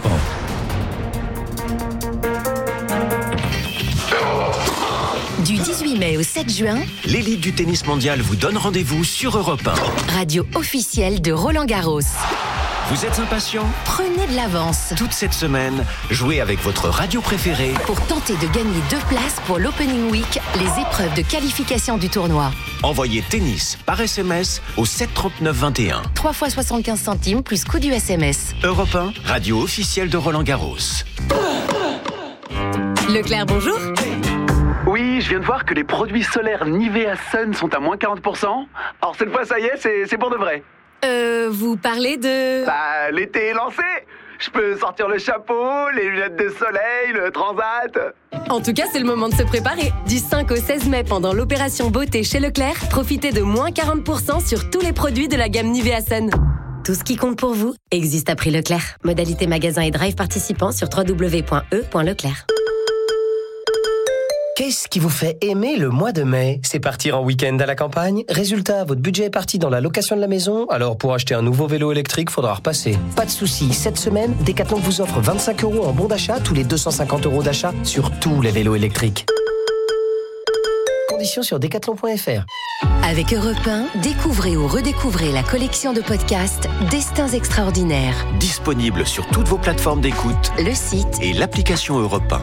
1. Du 18 mai au 7 juin, l'élite du tennis mondial vous donne rendez-vous sur Europe 1. Radio officielle de Roland-Garros. Vous êtes impatient ? Prenez de l'avance. Toute cette semaine, jouez avec votre radio préférée pour tenter de gagner 2 places pour l'Opening Week, les épreuves de qualification du tournoi. Envoyez tennis par SMS au 739 21. 3 fois 75 centimes plus coût du SMS. Europe 1, radio officielle de Roland-Garros. Leclerc, bonjour. Oui, je viens de voir que les produits solaires Nivea Sun sont à moins 40%. Alors cette fois, ça y est, c'est pour de vrai. Vous parlez de... Bah, l'été est lancé. Je peux sortir le chapeau, les lunettes de soleil, le transat. En tout cas, c'est le moment de se préparer. Du 5 au 16 mai, pendant l'opération beauté chez Leclerc, profitez de moins 40% sur tous les produits de la gamme Nivea Sun. Tout ce qui compte pour vous existe à prix Leclerc. Modalité magasin et drive participants sur www.e.leclerc. Qu'est-ce qui vous fait aimer le mois de mai ? C'est partir en week-end à la campagne ? Résultat, votre budget est parti dans la location de la maison, alors pour acheter un nouveau vélo électrique, faudra repasser. Pas de souci, cette semaine, Decathlon vous offre 25 € en bon d'achat tous les 250 € d'achat sur tous les vélos électriques. Conditions sur decathlon.fr. Avec Europe 1, découvrez ou redécouvrez la collection de podcasts Destins extraordinaires. Disponible sur toutes vos plateformes d'écoute, le site et l'application Europe 1.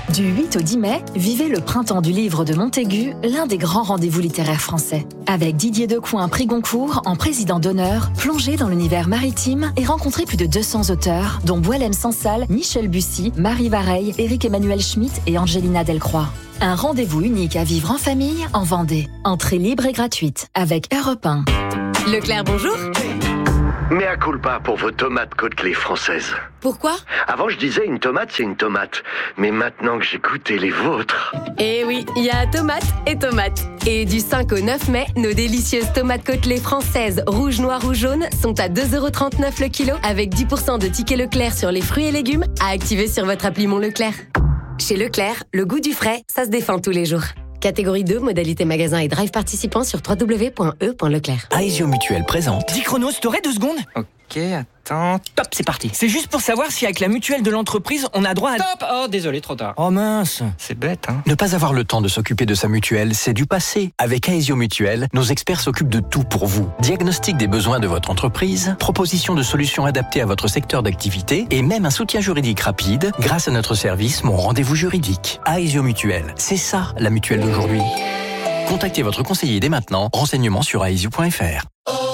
Du 8 au 10 mai, vivez le printemps du livre de Montaigu, l'un des grands rendez-vous littéraires français. Avec Didier Decoing, prix Goncourt, en président d'honneur, plongez dans l'univers maritime et rencontrez plus de 200 auteurs, dont Boualem Sansal, Michel Bussy, Marie Vareille, Éric-Emmanuel Schmitt et Angelina Delcroix. Un rendez-vous unique à vivre en famille, en Vendée. Entrée libre et gratuite, avec Europe 1. Leclerc, bonjour. Mea culpa pour vos tomates côtelées françaises. Pourquoi ? Avant, je disais une tomate, c'est une tomate. Mais maintenant que j'ai goûté les vôtres... Eh oui, il y a tomates et tomates. Et du 5 au 9 mai, nos délicieuses tomates côtelées françaises, rouge, noir ou jaune, sont à 2,39€ le kilo, avec 10% de tickets Leclerc sur les fruits et légumes, à activer sur votre appli Mon Leclerc. Chez Leclerc, le goût du frais, ça se défend tous les jours. Catégorie 2, modalité magasin et drive participant sur www.e.leclerc. Aesio Mutuelle présente. 10 chronos, t'aurais 2 secondes ? Ok, attends. Top, c'est parti. C'est juste pour savoir si avec la mutuelle de l'entreprise, on a droit à... Stop. Oh, désolé, trop tard. Oh mince. C'est bête, hein. Ne pas avoir le temps de s'occuper de sa mutuelle, c'est du passé. Avec Aesio Mutuelle, nos experts s'occupent de tout pour vous. Diagnostic des besoins de votre entreprise, proposition de solutions adaptées à votre secteur d'activité et même un soutien juridique rapide grâce à notre service Mon Rendez-vous Juridique. Aesio Mutuelle, c'est ça la mutuelle d'aujourd'hui. Contactez votre conseiller dès maintenant. Renseignements sur aesio.fr.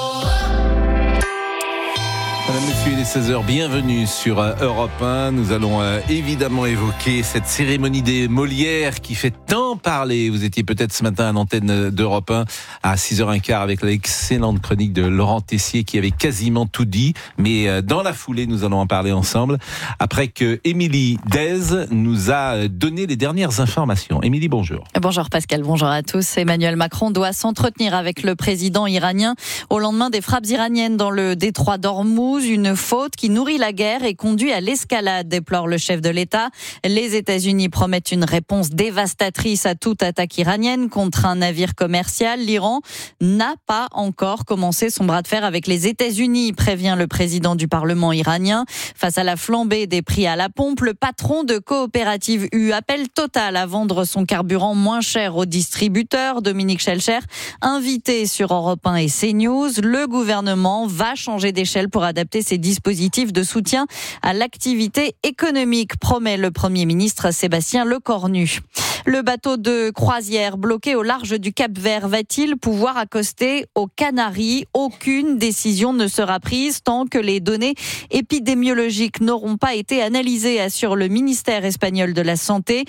Madame, Monsieur, il est 16h, bienvenue sur Europe 1. Nous allons évidemment évoquer cette cérémonie des Molières qui fait tant parler. Vous étiez peut-être ce matin à l'antenne d'Europe 1 à 6h15 avec l'excellente chronique de Laurent Tessier qui avait quasiment tout dit. Mais dans la foulée, nous allons en parler ensemble après que Émilie Dez nous a donné les dernières informations. Émilie, bonjour. Bonjour Pascal, bonjour à tous. Emmanuel Macron doit s'entretenir avec le président iranien au lendemain des frappes iraniennes dans le détroit d'Ormuz. Une faute qui nourrit la guerre et conduit à l'escalade, déplore le chef de l'État. Les États-Unis promettent une réponse dévastatrice à toute attaque iranienne contre un navire commercial. L'Iran n'a pas encore commencé son bras de fer avec les États-Unis, prévient le président du Parlement iranien. Face à la flambée des prix à la pompe, le patron de Coopérative U appelle Total à vendre son carburant moins cher aux distributeurs. Dominique Schelcher, invité sur Europe 1 et CNews, le gouvernement va changer d'échelle pour adapter ces dispositifs de soutien à l'activité économique, promet le Premier ministre Sébastien Lecornu. Le bateau de croisière bloqué au large du Cap-Vert va-t-il pouvoir accoster aux Canaries ? Aucune décision ne sera prise tant que les données épidémiologiques n'auront pas été analysées, assure le ministère espagnol de la Santé.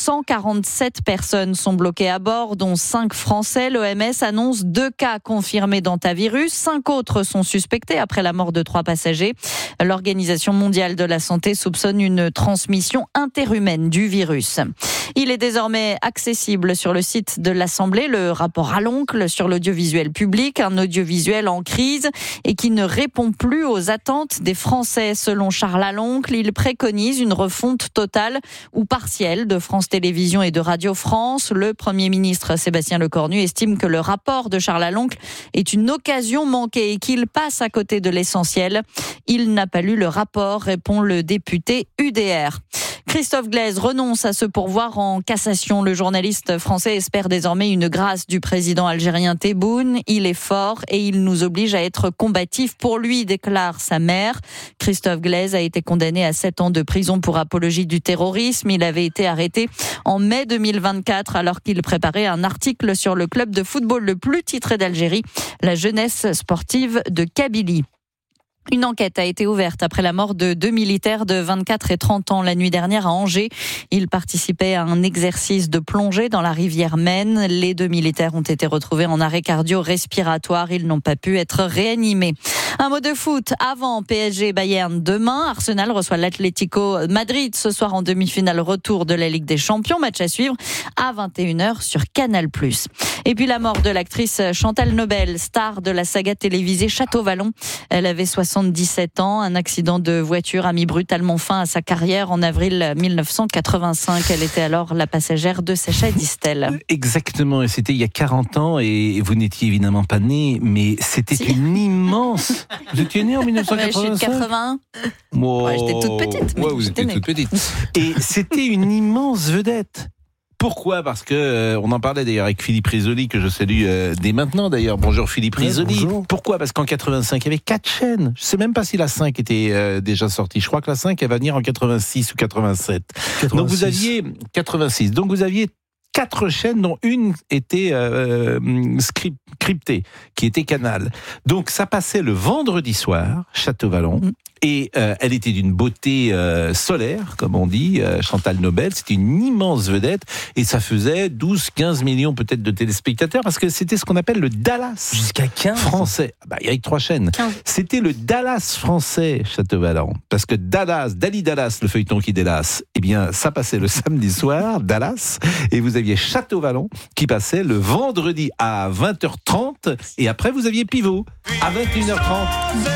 147 personnes sont bloquées à bord, dont 5 Français. L'OMS annonce 2 cas confirmés d'hantavirus. 5 autres sont suspectés après la mort de 3 passagers. L'Organisation mondiale de la santé soupçonne une transmission interhumaine du virus. Il est désormais accessible sur le site de l'Assemblée, le rapport à l'oncle sur l'audiovisuel public, un audiovisuel en crise et qui ne répond plus aux attentes des Français. Selon Charles Aloncle, il préconise une refonte totale ou partielle de France Télévisions et de Radio France. Le Premier ministre Sébastien Lecornu estime que le rapport de Charles Aloncle est une occasion manquée et qu'il passe à côté de l'essentiel. Il n'a pas lu le rapport, répond le député UDR. Christophe Glaise renonce à se pourvoir en cassation. Le journaliste français espère désormais une grâce du président algérien Tebboune. Il est fort et il nous oblige à être combatifs pour lui, déclare sa mère. Christophe Glaise a été condamné à 7 ans de prison pour apologie du terrorisme. Il avait été arrêté en mai 2024 alors qu'il préparait un article sur le club de football le plus titré d'Algérie, la Jeunesse sportive de Kabylie. Une enquête a été ouverte après la mort de 2 militaires de 24 et 30 ans la nuit dernière à Angers. Ils participaient à un exercice de plongée dans la rivière Maine. Les 2 militaires ont été retrouvés en arrêt cardio-respiratoire. Ils n'ont pas pu être réanimés. Un mot de foot avant PSG Bayern demain. Arsenal reçoit l'Atlético Madrid ce soir en demi-finale retour de la Ligue des Champions. Match à suivre à 21h sur Canal+. Et puis la mort de l'actrice Chantal Nobel, star de la saga télévisée Château-Vallon. Elle avait 77 ans. Un accident de voiture a mis brutalement fin à sa carrière en avril 1985. Elle était alors la passagère de Sacha Distel. Exactement, et c'était il y a 40 ans et vous n'étiez évidemment pas né, mais c'était une immense... Vous étiez né en 1985 ? Je suis de 81. Wow. Ouais, j'étais toute petite. Ouais, vous étiez toute petite. Et c'était une immense vedette. Pourquoi ? Parce que on en parlait d'ailleurs avec Philippe Risoli, que je salue dès maintenant d'ailleurs. Bonjour Philippe Risoli. Bonjour. Pourquoi ? Parce qu'en 85, il y avait 4 chaînes. Je sais même pas si la 5 était déjà sortie. Je crois que la 5, elle va venir en 86 ou 87. 86. Donc vous aviez 86. Donc vous aviez 4 chaînes dont une était cryptée, qui était Canal. Donc ça passait le vendredi soir, Château-Vallon, et elle était d'une beauté solaire, comme on dit, Chantal Nobel. C'était une immense vedette, et ça faisait 12-15 millions peut-être de téléspectateurs, parce que c'était ce qu'on appelle le Dallas Jusqu'à 15 français. Bah, il y avait 3 chaînes. 15. C'était le Dallas français, Château-Vallon. Parce que Dali Dallas, le feuilleton qui délasse, eh bien, ça passait le samedi soir, Dallas, et vous aviez Château-Vallon qui passait le vendredi à 20h30, et après vous aviez Pivot à 21h30.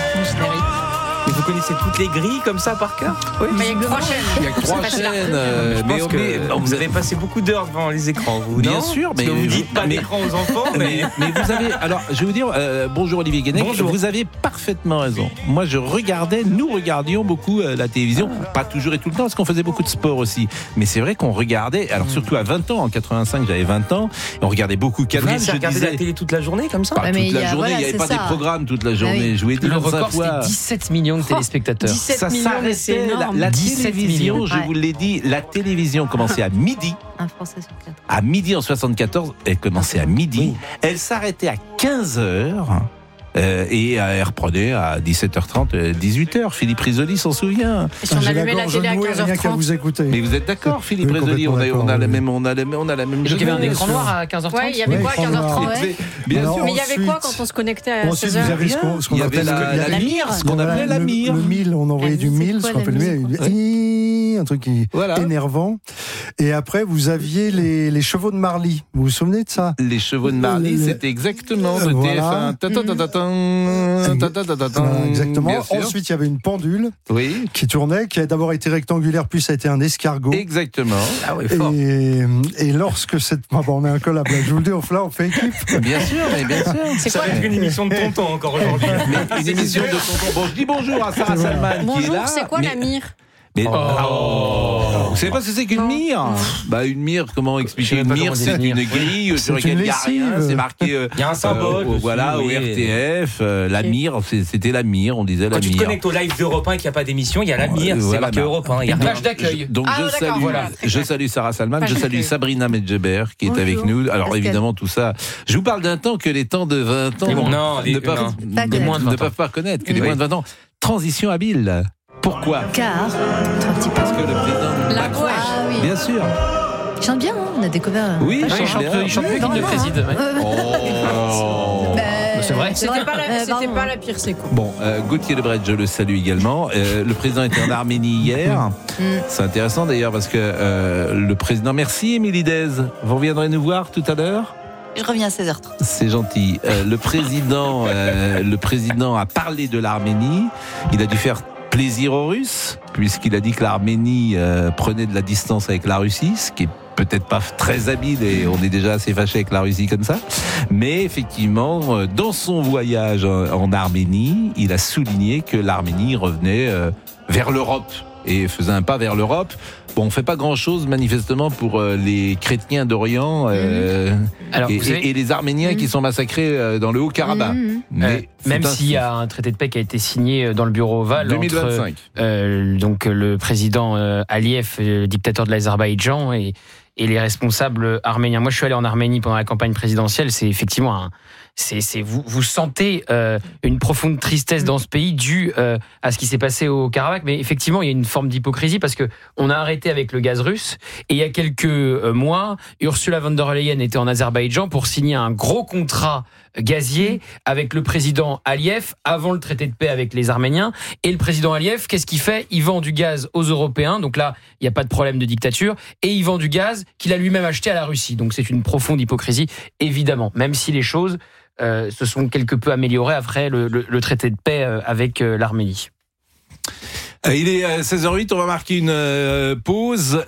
Mais vous connaissez toutes les grilles comme ça par cœur ? Oui, mais il y a que 3 chaînes. Il y a que 3 chaînes. Vous avez passé beaucoup d'heures devant les écrans, vous. Bien non sûr, mais parce que vous dites pas d'écran aux enfants, mais vous avez. Alors, je vais vous dire, bonjour Olivier Guénec. Bonjour. Vous avez parfaitement raison. Moi, nous regardions beaucoup la télévision, pas toujours et tout le temps, parce qu'on faisait beaucoup de sport aussi. Mais c'est vrai qu'on regardait, alors surtout à 20 ans, en 85, j'avais 20 ans, et on regardait beaucoup Canal. Vous regardez la télé toute la journée comme ça ? Pas toute la journée, il n'y avait pas des programmes toute la journée. Je vous ai dit Le 25 record, fois. c'était 17 millions de téléspectateurs. 17 Ça millions, mais c'est s'arrêtait. énorme. La 17 télévision, millions. je vous l'ai dit, la télévision commençait à midi. Un Français sur 4. À midi en 74, elle commençait à midi. Elle s'arrêtait à 15h. Et elle reprenait à 17h30, 18h. Philippe Risoli s'en souvient. Et si on allumait la télé à rien qu'à 15h30. vous écouter. Mais vous êtes d'accord, Philippe Oui, Risoli, complètement on a la d'accord, même, on a la même. Donc il y avait un jeunesse. écran noir à 15h30. Ouais, il y avait quoi à 15h30 Bien Alors, sûr. Mais il y avait quoi ensuite- quand on se connectait à Ensuite, 16h vous avez ce qu'on Il y avait appelle la mire, ce qu'on appelait la mire. Le mille, on envoyait du mille, c'est ce quoi, qu'on appelle la le mire, mille, un truc qui Voilà. énervant. Et après, vous aviez les chevaux de Marly. Vous vous souvenez de ça? Les chevaux de Marly, Le- c'était exactement de Voilà. TF1. Voilà, exactement. Bien sûr. Ensuite, il y avait une pendule Oui, qui tournait, qui a d'abord été rectangulaire, puis ça a été un escargot. exactement. Ah ouais, fort. Et lorsque cette... Ah bon, on est incollable, je vous le dis, on fait équipe. Bien sûr, mais bien sûr. C'est ça quoi va être une émission de tonton encore aujourd'hui. Une émission de tonton. Bon, je dis bonjour à Sarah Salman qui est Bonjour, là. c'est quoi mais- la mire? Mais vous savez pas ce que c'est qu'une mire? Bah une mire, comment expliquer Je sais une pas mire? comment C'est définir. une grille sur C'est une laquelle il y a rien. lessive. C'est marqué. Il y a un symbole dessus, Voilà, au oui. RTF. La mire, c'était la mire. On disait la Quand tu te mire. connectes au live d'Europe 1 et qu'il n'y a pas d'émission, il y a la mire, c'est Voilà, marqué bah, Europe 1. Il y a Une rien. page d'accueil. Donc Ah, je d'accord, salue, voilà, très je clair. salue Sarah Salman, Page je salue d'accueil. Sabrina Medjeber qui est Bonjour. avec nous. Alors Pascal. évidemment tout ça, je vous parle d'un temps que les temps de 20 ans Les moins- non, les- ne peuvent non. Pas ne- connaître. ne peuvent pas connaître, que les Oui. moins de 20 ans. Transition habile. Pourquoi? Car, un petit peu. Parce que le président La Macron, gouache. Ah oui. bien sûr. Il chante bien, hein, on a découvert. Oui, Ouais, il chante mieux qu'il ne préside. ouais. Oh. C'est vrai. C'était pas la pire, c'est quoi? Bon, Gauthier Lebret, je le salue également. Le président était en Arménie hier. C'est intéressant d'ailleurs parce que le président... Merci Émilie Dez. Vous reviendrez nous voir tout à l'heure? Je reviens à 16h30. C'est gentil. Le président a parlé de l'Arménie. Il a dû faire plaisir aux Russes, puisqu'il a dit que l'Arménie prenait de la distance avec la Russie, ce qui est peut-être pas très habile et on est déjà assez fâché avec la Russie comme ça. Mais effectivement, dans son voyage en Arménie, il a souligné que l'Arménie revenait vers l'Europe et faisait un pas vers l'Europe. Bon, on fait pas grand-chose manifestement pour les chrétiens d'Orient Alors, vous savez- et les Arméniens qui sont massacrés dans le Haut-Karabakh. Mais Même c'est s'il y a un traité de paix qui a été signé dans le bureau ovale 2025. entre donc le président Aliyev, dictateur de l'Azerbaïdjan, et les responsables arméniens. Moi, je suis allé en Arménie pendant la campagne présidentielle. C'est effectivement vous sentez une profonde tristesse dans ce pays due à ce qui s'est passé au Karabakh. Mais effectivement, il y a une forme d'hypocrisie parce que on a arrêté avec le gaz russe. Et il y a quelques mois, Ursula von der Leyen était en Azerbaïdjan pour signer un gros contrat gazier avec le président Aliyev avant le traité de paix avec les Arméniens. Et le président Aliyev, qu'est-ce qu'il fait? Il vend du gaz aux Européens. Donc là, il n'y a pas de problème de dictature. Et il vend du gaz qu'il a lui-même acheté à la Russie. Donc c'est une profonde hypocrisie, évidemment. Même si les choses se sont quelque peu améliorées après le traité de paix avec l'Arménie. Il est 16h08, on va marquer une pause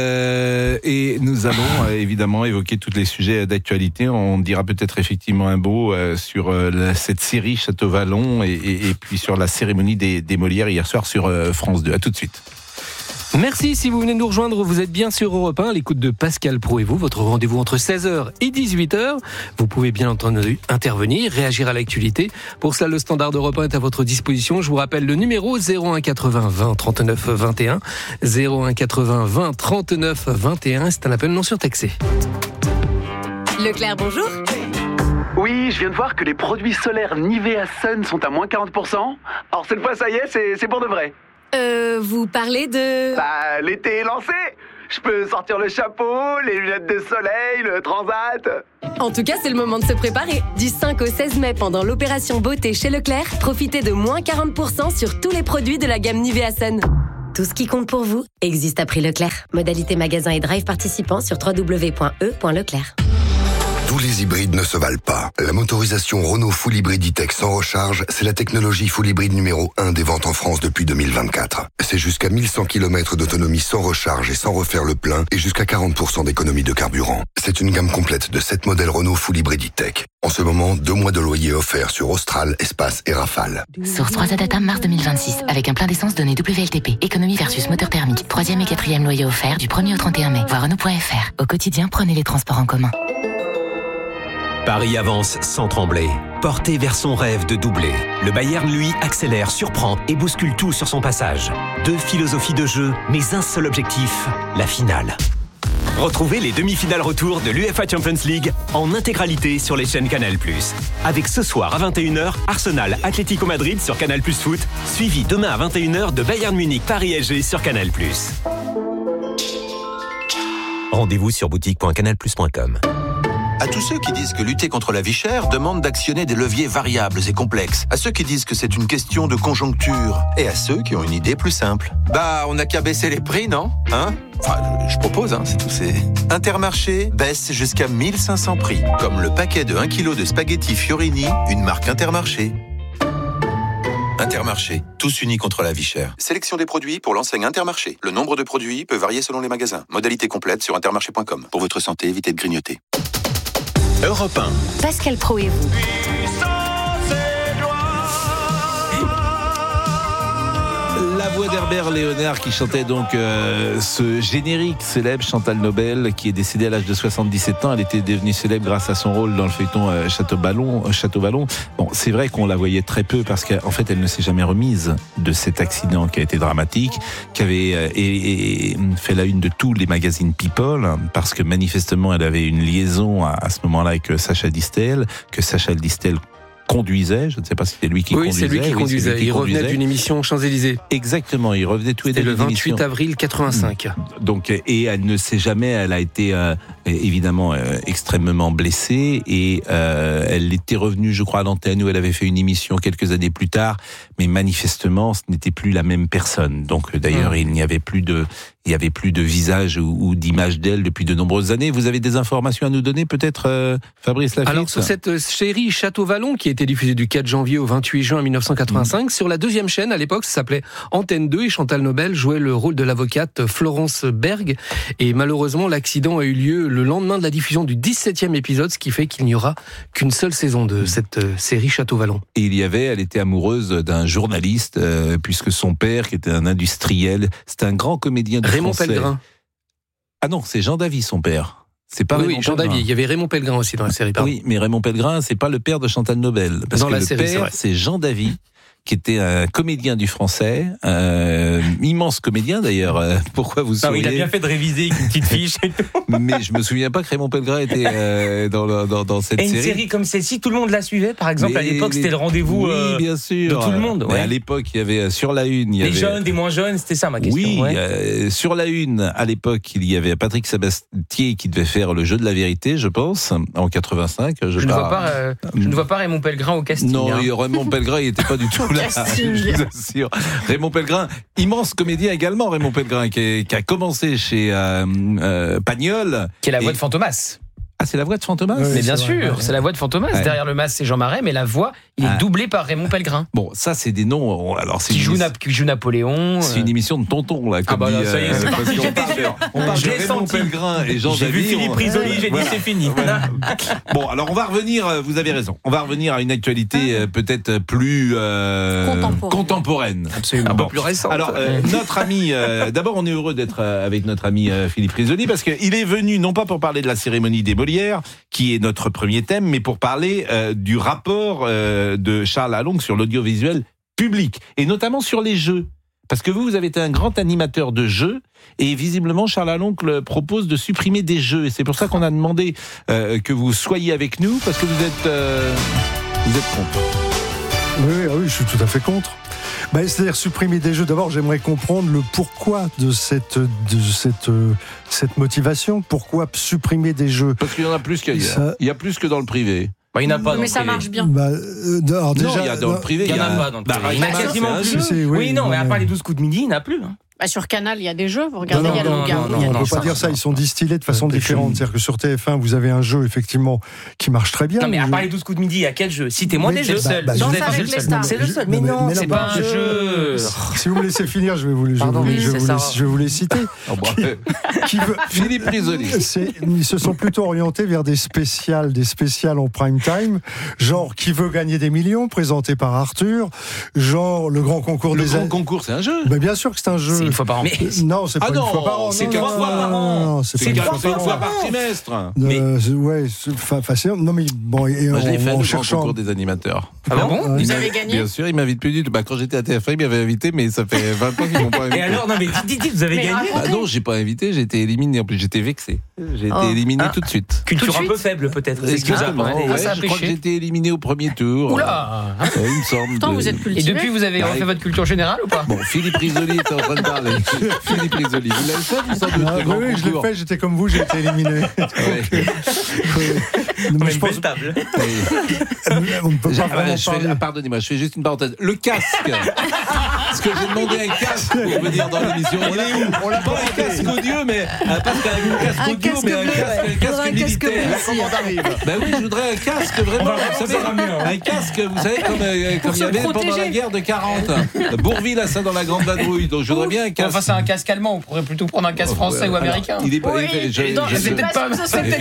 et nous allons évidemment évoquer tous les sujets d'actualité. On dira peut-être effectivement un mot sur cette série Château-Vallon et puis sur la cérémonie des Molières hier soir sur France 2. À tout de suite. Merci si vous venez de nous rejoindre, vous êtes bien sur Europe 1, l'écoute de Pascal Praud et vous, votre rendez-vous entre 16h et 18h. Vous pouvez bien entendu intervenir, réagir à l'actualité. Pour cela, le standard d'Europe 1 est à votre disposition. Je vous rappelle le numéro 01 80 20 39 21. 01 80 20 39 21, c'est un appel non surtaxé. Leclerc, bonjour. Oui, je viens de voir que les produits solaires Nivea Sun sont à moins 40%. Alors cette fois, ça y est, c'est pour de vrai. Vous parlez de... Bah, l'été est lancé. Je peux sortir le chapeau, les lunettes de soleil, le transat. En tout cas, c'est le moment de se préparer. Du 5 au 16 mai, pendant l'opération beauté chez Leclerc, profitez de moins 40% sur tous les produits de la gamme Nivea Sun. Tout ce qui compte pour vous existe à prix Leclerc. Modalité magasin et drive participants sur www.e.leclerc. Tous les hybrides ne se valent pas. La motorisation Renault Full Hybrid E-Tech sans recharge, c'est la technologie Full Hybrid numéro 1 des ventes en France depuis 2024. C'est jusqu'à 1100 km d'autonomie sans recharge et sans refaire le plein et jusqu'à 40% d'économie de carburant. C'est une gamme complète de 7 modèles Renault Full Hybrid E-Tech. En ce moment, 2 mois de loyer offerts sur Austral, Espace et Rafale. Source 3 Data mars 2026, avec un plein d'essence donné WLTP. Économie versus moteur thermique. 3e et 4e loyer offert du 1er au 31 mai. Voir Renault.fr. Au quotidien, prenez les transports en commun. Paris avance sans trembler, porté vers son rêve de doubler. Le Bayern, lui, accélère, surprend et bouscule tout sur son passage. 2 philosophies de jeu, mais un seul objectif, la finale. Retrouvez les demi-finales retour de l'UEFA Champions League en intégralité sur les chaînes Canal+. Avec ce soir à 21h, Arsenal Atlético Madrid sur Canal+ Foot, suivi demain à 21h de Bayern Munich Paris SG sur Canal+. Rendez-vous sur boutique.canalplus.com. À tous ceux qui disent que lutter contre la vie chère demande d'actionner des leviers variables et complexes. À ceux qui disent que c'est une question de conjoncture. Et à ceux qui ont une idée plus simple. Bah, on n'a qu'à baisser les prix, non ? Hein ? Enfin, je propose, c'est tout. Intermarché baisse jusqu'à 1500 prix. Comme le paquet de 1 kg de spaghettis Fiorini, une marque Intermarché. Intermarché, tous unis contre la vie chère. Sélection des produits pour l'enseigne Intermarché. Le nombre de produits peut varier selon les magasins. Modalité complète sur intermarché.com. Pour votre santé, évitez de grignoter. Europe 1. Pascal Praud et vous. La voix d'Herbert Léonard qui chantait donc ce générique célèbre, Chantal Nobel, qui est décédée à l'âge de 77 ans. Elle était devenue célèbre grâce à son rôle dans le feuilleton Château Vallon. Bon, c'est vrai qu'on la voyait très peu parce qu'en fait, elle ne s'est jamais remise de cet accident qui a été dramatique, qui avait fait la une de tous les magazines People, parce que manifestement, elle avait une liaison à ce moment-là avec Sacha Distel, que Sacha Distel conduisait, je ne sais pas si c'était lui qui conduisait. Oui, c'est lui qui conduisait. Il revenait d'une émission Champs-Élysées. Exactement, il revenait tous les deux. C'était le 28 avril 85. Donc, et elle ne sait jamais, elle a été évidemment extrêmement blessée et elle était revenue, je crois, à l'antenne où elle avait fait une émission quelques années plus tard, mais manifestement, ce n'était plus la même personne. Donc, d'ailleurs, il n'y avait plus de visage ou d'image d'elle depuis de nombreuses années. Vous avez des informations à nous donner, peut-être, Fabrice Lafitte ? Alors, sur cette série Château Vallon, qui a été diffusée du 4 janvier au 28 juin 1985, sur la 2e chaîne, à l'époque, ça s'appelait Antenne 2, et Chantal Nobel jouait le rôle de l'avocate Florence Berg. Et malheureusement, l'accident a eu lieu le lendemain de la diffusion du 17e épisode, ce qui fait qu'il n'y aura qu'une seule saison de cette série Château Vallon. Et elle était amoureuse d'un journaliste, puisque son père, qui était un industriel, c'était un grand comédien de Raymond Pellegrin. Ah non, c'est Jean Davy, son père. C'est pas Raymond Jean Davy. Il y avait Raymond Pellegrin aussi dans la série. Pardon. Oui, mais Raymond Pellegrin, c'est pas le père de Chantal Nobel. Parce que le père, c'est Jean Davy, qui était un comédien du Français, immense comédien d'ailleurs. Pourquoi vous souriez ? Il a bien fait de réviser une petite fiche et tout. Mais je me souviens pas que Raymond Pellegrin était dans cette série. Et une série comme celle-ci, tout le monde la suivait. Par exemple, à l'époque, c'était le rendez-vous bien sûr, de tout le monde. Mais à l'époque, il y avait sur la une, des jeunes, des moins jeunes, c'était ça ma question. Oui, sur la une, à l'époque, il y avait Patrick Sabatier qui devait faire le jeu de la vérité, je pense, en 85. Je ne vois pas Raymond Pellegrin au casting. Non, Raymond Pellegrin, il était pas du tout là. Je vous assure. Raymond Pellegrin, immense comédien également, Raymond Pellegrin, qui a commencé chez Pagnol. Qui est la voix de Fantomas. Ah, c'est la voix de Fantomas ? Mais bien sûr, c'est la voix de Fantomas. Ouais. Derrière le masque, c'est Jean Marais, mais la voix, il est doublé par Raymond Pellegrin. Bon, ça, c'est des noms. Alors, Qui joue Napoléon. C'est une émission de tonton, là. Comme bah là, dit, ça y est, c'est parce parti, qu'on j'étais parle sûr. on parle Je de l'ai Raymond senti. Pellegrin et Jean J'ai vu Javier. Philippe Risoli, j'ai dit c'est fini. Bon, alors on va revenir, vous avez raison, on va revenir à une actualité peut-être plus contemporaine. Absolument. Un Bon. peu plus récente. Alors, notre ami, d'abord on est heureux d'être avec notre ami Philippe Risoli, parce qu'il est venu, non pas pour parler de la cérémonie des Molières, qui est notre premier thème, mais pour parler du rapport de Charles Alonque sur l'audiovisuel public, et notamment sur les jeux. Parce que vous avez été un grand animateur de jeux, et visiblement Charles Alonque propose de supprimer des jeux, et c'est pour ça qu'on a demandé que vous soyez avec nous, parce que vous êtes contre. Oui, je suis tout à fait contre. C'est-à-dire supprimer des jeux. D'abord, j'aimerais comprendre le pourquoi de cette motivation. Pourquoi supprimer des jeux ? Parce qu'il y en a plus qu'ailleurs. Il y a plus que dans le privé. Il n'y en a pas dans mais le ça privé. marche bien. Alors déjà, non, il y a dans le privé. Il n'y en a pas dans le privé. Il n'y en a quasiment plus. Oui, non, mais à part les 12 coups de midi, il n'y en a plus. Sur Canal, il y a des jeux. Vous regardez, il y a le Loup-garou. on ne peut pas dire ça. Ils sont distillés de façon différente. C'est-à-dire que sur TF1, vous avez un jeu, effectivement, qui marche très bien. Non, mais à part les 12 coups de midi, à quel jeu ? Citez-moi des jeux. Danse avec les stars. C'est le seul. Mais non, c'est pas un jeu. Si vous me laissez finir, je vais vous les citer. Philippe Risoli. Ils se sont plutôt orientés vers des spéciales en prime time, genre Qui veut gagner des millions, présenté par Arthur, genre le grand concours Le grand concours, c'est un jeu. Bien sûr que c'est un jeu. C'est une fois par an. Non, c'est pas une fois par an. C'est 4 fois par an. C'est une 4 fois par trimestre. Non, mais bon, moi, je l'ai fait en le cherchant. concours des animateurs. Ah bon ? Vous avez gagné ? Bien sûr, il m'invite plus du tout. Quand j'étais à TF1, il m'avait invité, mais ça fait 20 ans qu'ils m'ont pas invité. Et alors, non, mais dites, vous avez gagné ? Non, j'ai pas invité, j'ai été éliminé. En plus, j'étais vexé. J'ai été éliminé tout de suite. Culture un peu faible, peut-être. Exactement. Je crois que j'ai été éliminé au premier tour. Oula ! Il me semble. Pourtant, vous êtes cultivé. Et depuis, vous avez refait votre culture générale ou pas ? Bon, Philippe Risoli était en train de parler. Philippe Risoli, vous l'avez fait, vous semble Oui, je l'ai fait, j'étais comme vous, j'ai été éliminé. Mais je pense table. On ne peut pas vraiment parler. Pardonnez-moi, je fais juste une parenthèse. Le casque. Parce que j'ai demandé un casque pour venir dans l'émission. Il est où ? On l'a pas un casque audio, mais pas un casque audio, mais un casque militaire. Comment on arrive ? Ben oui, je voudrais un casque vraiment. Vous savez, un casque, vous savez, comme il y avait pendant la guerre de 40. Bourvil a ça dans la Grande Vadrouille. Donc je voudrais bien un casque. Enfin, c'est un casque allemand. On pourrait plutôt prendre un casque français ou américain. Il est pas. C'est peut-être pas.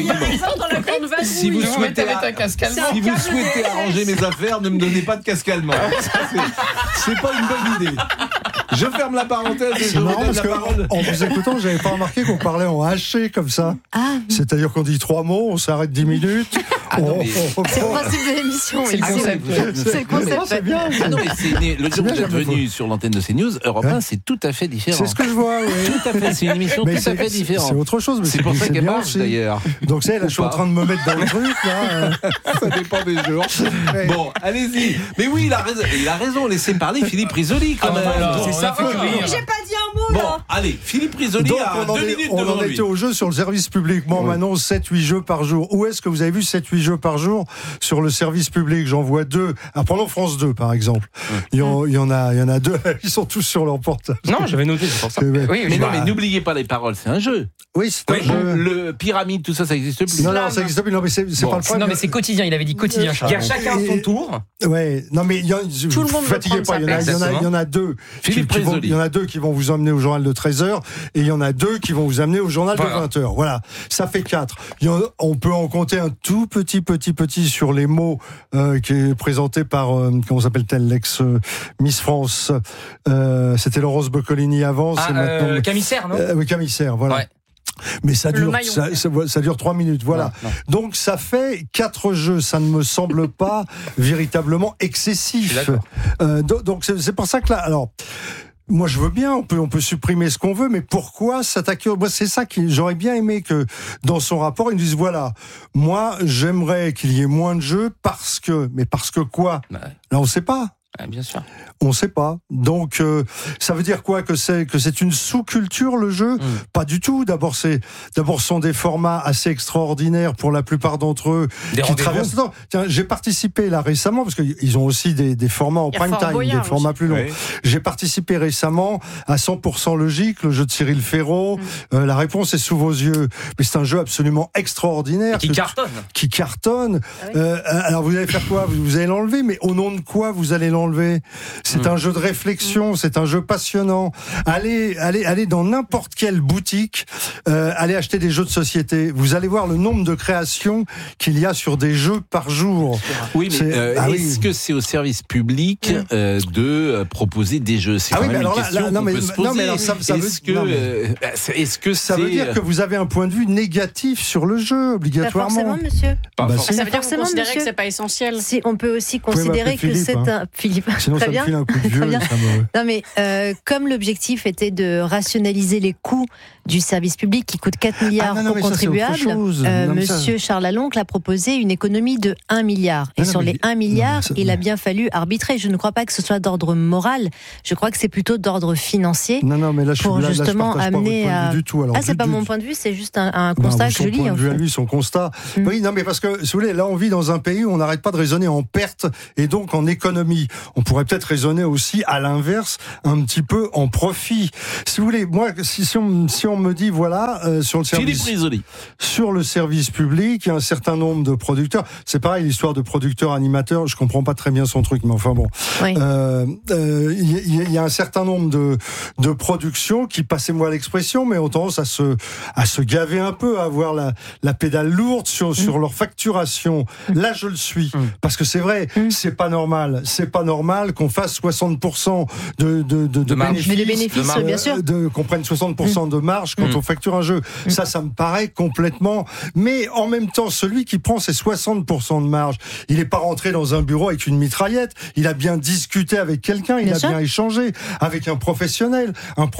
Si vous souhaitez un casque allemand. Si vous souhaitez arranger mes affaires, ne me donnez pas de casque allemand. C'est pas une bonne idée. Je ferme la parenthèse et je vous donne la parole. En vous écoutant, j'avais pas remarqué qu'on parlait en haché comme ça. C'est-à-dire qu'on dit 3 mots, on s'arrête 10 minutes. C'est le principe de l'émission. C'est le concept. C'est le concept. C'est bien. Ah non, mais le jour où vous êtes venu sur l'antenne de CNews, Europe 1, c'est tout à fait différent. C'est ce que je vois, oui. Tout à fait, c'est une émission tout à fait différente. C'est autre chose. C'est pour ça qu'elle marche, d'ailleurs. Donc, là, je suis en train de me mettre dans le truc, là. Ça dépend des jours. Bon, allez-y. Mais oui, il a raison. Laissez parler Philippe Risoli, quand même. C'est ça, J'ai pas dit un mot, là. Bon, allez, Philippe Risoli a 2 minutes on devant en lui. était au jeu sur le service public. Moi, on m'annonce 7-8 jeux par jour. Où est-ce que vous avez vu 7-8 jeux par jour sur le service public? J'en vois 2. Alors, prenons France 2, par exemple. Il y en a 2. Ils sont tous sur leur portable. Non, j'avais noté, c'est pour ça. Oui, mais n'oubliez pas les paroles, c'est un jeu. Oui, c'est un jeu. Le pyramide, tout ça, ça n'existe plus. Non, ça n'existe plus. Non, mais c'est pas le problème. Non, mais c'est quotidien. Il avait dit quotidien, Charles. Il y a chacun son tour. Ouais. Non, mais tout le monde fatiguez pas. Il y en a 2. Il y en a 2 qui vont vous emmener au journal de 13h et il y en a 2 qui vont vous amener au journal de 20h. Voilà. Ça fait 4. On peut en compter un tout petit sur les mots qui est présenté par comment s'appelle-t-elle, l'ex Miss France. C'était Laurence Boccolini avant. C'est maintenant Camissaire, non? Oui, Camissaire. Voilà. Ouais. Mais ça dure 3 minutes, voilà. Non. Donc ça fait 4 jeux, ça ne me semble pas véritablement excessif. Donc c'est pour ça que là, alors. Moi, je veux bien, on peut supprimer ce qu'on veut, mais pourquoi s'attaquer? Moi, c'est ça que j'aurais bien aimé que, dans son rapport, ils nous disent, voilà, moi, j'aimerais qu'il y ait moins de jeux parce que quoi? Là, on ne sait pas. Bien sûr. On ne sait pas. Donc, ça veut dire quoi que c'est une sous-culture, le jeu? Pas du tout. D'abord, ce sont des formats assez extraordinaires pour la plupart d'entre eux qui traversent le temps. Tiens, j'ai participé là récemment, parce qu'ils ont aussi des formats en prime time, des formats plus longs. Oui. J'ai participé récemment à 100% logique, le jeu de Cyril Ferraud. La réponse est sous vos yeux. Mais c'est un jeu absolument extraordinaire. Qui cartonne. Alors, vous allez faire quoi? Vous allez l'enlever, mais au nom de quoi vous allez l'enlever? C'est un jeu de réflexion, c'est un jeu passionnant. Allez dans n'importe quelle boutique, allez acheter des jeux de société. Vous allez voir le nombre de créations qu'il y a sur des jeux par jour. Oui, mais est-ce que c'est au service public de proposer des jeux? C'est quand même une question qu'on peut se poser. Est-ce que ça veut dire que vous avez un point de vue négatif sur le jeu, obligatoirement? Pas forcément, monsieur. Ça veut dire que vous considérez que c'est pas essentiel. Si, on peut aussi considérer que c'est un... Philippe, sinon, très bien. Un coup de vieux, non mais comme l'objectif était de rationaliser les coûts du service public qui coûte 4 milliards aux contribuables, monsieur Charles Laloncle a proposé une économie de 1 milliard. Et sur les 1 milliard, il a bien fallu arbitrer. Je ne crois pas que ce soit d'ordre moral, je crois que c'est plutôt d'ordre financier. Non, mais là, pour justement amener à... du tout. Alors, c'est pas mon point de vue, c'est juste un constat que je lis. Son point de vue à lui, son constat. Oui, non, mais parce que, si vous voulez, là, on vit dans un pays où on n'arrête pas de raisonner en perte et donc en économie. On pourrait peut-être raisonner aussi à l'inverse, un petit peu en profit. Si vous voulez, moi, si on me dit, voilà, sur le service public, il y a un certain nombre de producteurs. C'est pareil, l'histoire de producteurs animateurs, je comprends pas très bien son truc, mais enfin bon. Oui. Il y a un certain nombre de productions qui, passez-moi l'expression, mais ont tendance à se gaver un peu, à avoir la pédale lourde sur leur facturation. Là, je le suis. Parce que c'est vrai, c'est pas normal. C'est pas normal qu'on fasse 60% de bénéfices. Mais les bénéfices, bien sûr. Qu'on prenne 60% de marge quand on facture un jeu. Ça me paraît complètement... Mais en même temps, celui qui prend ces 60% de marge, il n'est pas rentré dans un bureau avec une mitraillette. Il a bien discuté avec quelqu'un, il a bien échangé avec un professionnel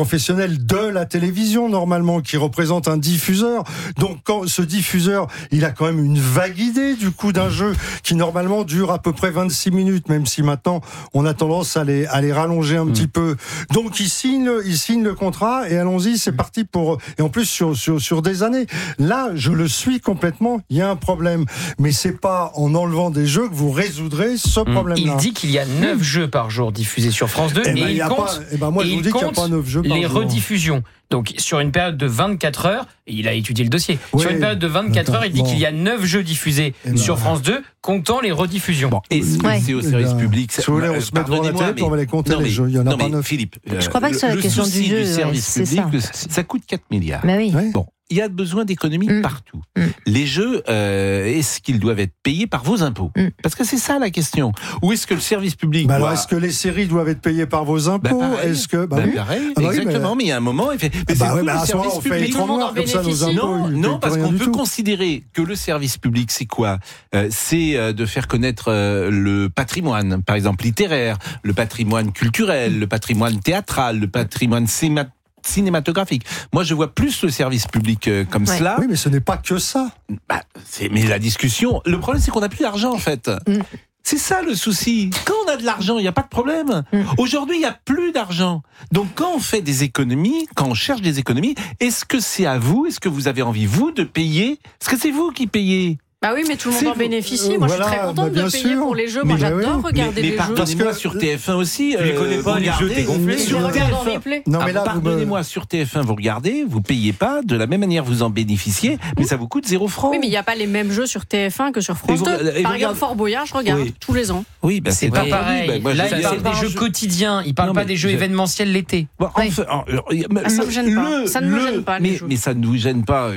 de la télévision, normalement, qui représente un diffuseur. Donc, quand ce diffuseur, il a quand même une vague idée du coup d'un jeu qui, normalement, dure à peu près 26 minutes, même si maintenant, on a tendance à les rallonger un petit peu. Donc, il signe le contrat et allons-y, c'est parti pour... Et en plus, sur des années. Là, je le suis complètement, il y a un problème. Mais c'est pas en enlevant des jeux que vous résoudrez ce problème-là. Il dit qu'il y a 9 jeux par jour diffusés sur France 2 et il compte, moi, je vous dis qu'il n'y a pas 9 jeux par les jour. Rediffusions. Donc, sur une période de 24 heures, il a étudié le dossier. Oui, sur une période de 24 heures, il dit qu'il y a 9 jeux diffusés sur France 2, comptant les rediffusions. Est-ce que c'est au service public? Si vous voulez, on se met devant la télé, puis on va les compter les jeux. Il y en a pas 9. Philippe, je crois pas que c'est la question du jeu. Le service public, ça coûte 4 milliards. Mais oui. Bon. Il y a besoin d'économies partout. Les jeux, est-ce qu'ils doivent être payés par vos impôts? Parce que c'est ça la question. Ou est-ce que le service public alors, est-ce que les séries doivent être payées par vos impôts? Est-ce que pareil, exactement. Mais il y a un moment, il fait. À ce moment-là, on fait les trous noirs comme ça, nos impôts. Non, parce qu'on peut considérer que le service public, c'est quoi? C'est de faire connaître le patrimoine, par exemple littéraire, le patrimoine culturel, le patrimoine théâtral, le patrimoine cinématographique. Moi, je vois plus le service public comme cela. Oui, mais ce n'est pas que ça. Mais la discussion... Le problème, c'est qu'on n'a plus d'argent, en fait. C'est ça, le souci. Quand on a de l'argent, il n'y a pas de problème. Aujourd'hui, il n'y a plus d'argent. Donc, quand on fait des économies, quand on cherche des économies, est-ce que c'est à vous? Est-ce que vous avez envie, vous, de payer? Est-ce que c'est vous qui payez? Bah oui, mais tout le monde en bénéficie. Moi, je suis très contente de payer pour les jeux. Moi, j'adore regarder les jeux. Pardonnez-moi, sur TF1 aussi. Tu les connais pas, les jeux, t'es gonflé. Je regarde en replay. Non, mais là, pardonnez-moi, sur TF1, vous regardez, vous payez pas. De la même manière, vous en bénéficiez, mais ça vous coûte 0 francs. Oui, mais il n'y a pas les mêmes jeux sur TF1 que sur France 2. Par exemple, Fort Boyard, je regarde tous les ans. Oui, c'est pas pareil. Là, il parle des jeux quotidiens. Il parle pas des jeux événementiels l'été. Ça ne me gêne pas. Ça ne me gêne pas. Mais ça ne vous gêne pas.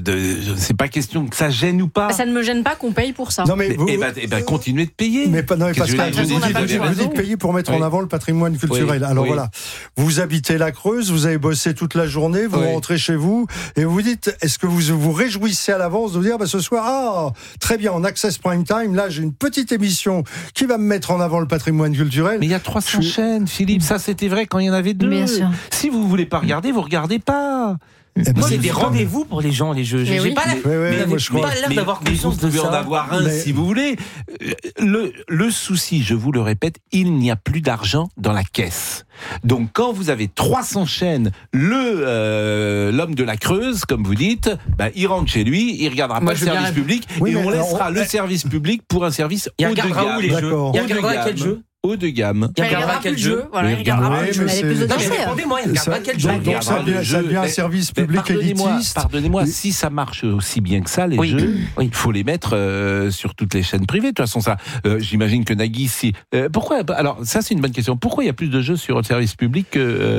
C'est pas question que ça gêne ou pas. Ça ne me gêne pas qu'on paye pour ça. Non, mais continuez de payer. Mais pas, non, mais Pascal, vous dites de payer pour mettre en avant le patrimoine culturel. Alors voilà, vous habitez la Creuse, vous avez bossé toute la journée, vous rentrez chez vous et vous dites, est-ce que vous vous réjouissez à l'avance de vous dire, ce soir, très bien, en Access Prime Time, là j'ai une petite émission qui va me mettre en avant le patrimoine culturel. Mais il y a 300 chaînes, Philippe, ça c'était vrai quand il y en avait 2. Bien sûr. Si vous voulez pas regarder, vous regardez pas. C'est des rendez-vous pour les gens, les jeux. J'ai pas l'air d'avoir conscience de ça. Vous pouvez en avoir un si vous voulez. Le souci, je vous le répète, il n'y a plus d'argent dans la caisse. Donc quand vous avez 300 chaînes, l'homme de la Creuse, comme vous dites, il rentre chez lui, il regardera pas le service public et on laissera le service public pour un service haut de gamme. Il regardera où les jeux ? Il regardera quel jeu ? Haut de gamme. Il regardera quel jeu ? Voilà, il regardera plus de jeu. Répondez-moi, il regardera quel jeu ? Donc ça devient un service public élitiste. Pardonnez-moi, si ça marche aussi bien que ça, les jeux, il faut les mettre sur toutes les chaînes privées. De toute façon, ça, j'imagine que Nagui, pourquoi ? Alors, ça, c'est une bonne question. Pourquoi il y a plus de jeux sur le service public qu'ailleurs ?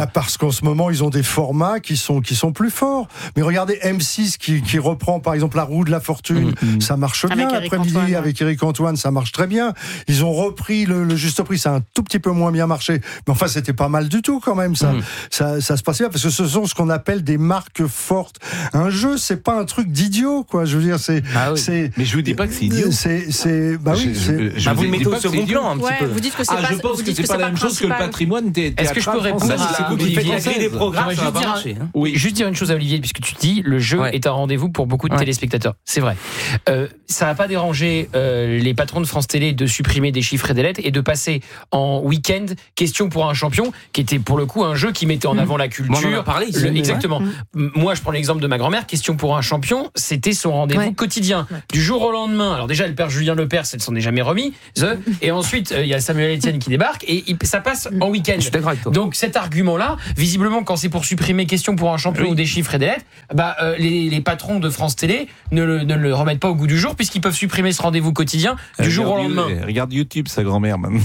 Parce qu'en ce moment, ils ont des formats qui sont plus forts. Mais regardez M6 qui reprend, par exemple, La Roue de la Fortune. Ça marche bien l'après-midi avec Éric Antoine. Ça marche très bien. Ils ont repris le Juste Prix, ça a un tout petit peu moins bien marché, mais enfin c'était pas mal du tout quand même. Ça se passait bien parce que ce sont ce qu'on appelle des marques fortes. Un jeu, c'est pas un truc d'idiot, quoi. Je veux dire, c'est. Mais je vous dis pas que c'est idiot. Vous le mettez au second plan un petit peu. Vous dites que c'est pas. Je pense que c'est pas la même chose que le patrimoine théâtral. Est-ce que je peux répondre à Olivier des programmes, ça va pas marcher. Oui, juste dire une chose à Olivier, puisque tu dis le jeu est un rendez-vous pour beaucoup de téléspectateurs. C'est vrai. Ça n'a pas dérangé les patrons de France Télé de supprimer des chiffres et des lettres et de passer en week-end Question pour un champion, qui était pour le coup un jeu qui mettait en avant la culture. On en a parlé ici. Exactement. Moi, je prends l'exemple de ma grand-mère. Question pour un champion, c'était son rendez-vous quotidien. Du jour au lendemain. Alors déjà, le père Julien Lepers, elle s'en est jamais remis. Et ensuite, il y a Samuel Etienne qui débarque et ça passe en week-end. Je suis d'accord avec toi. Donc cet argument-là, visiblement, quand c'est pour supprimer Question pour un champion ou des chiffres et des lettres, les patrons de France Télé ne le remettent pas au goût du jour puisqu'ils peuvent supprimer ce rendez-vous quotidien du jour au lendemain. Regarde YouTube, sa grand-mère maintenant.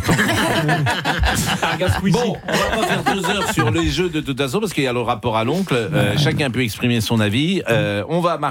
Bon, on va pas faire 2 heures sur les jeux de toute façon parce qu'il y a le rapport à l'oncle. Chacun peut exprimer son avis. On va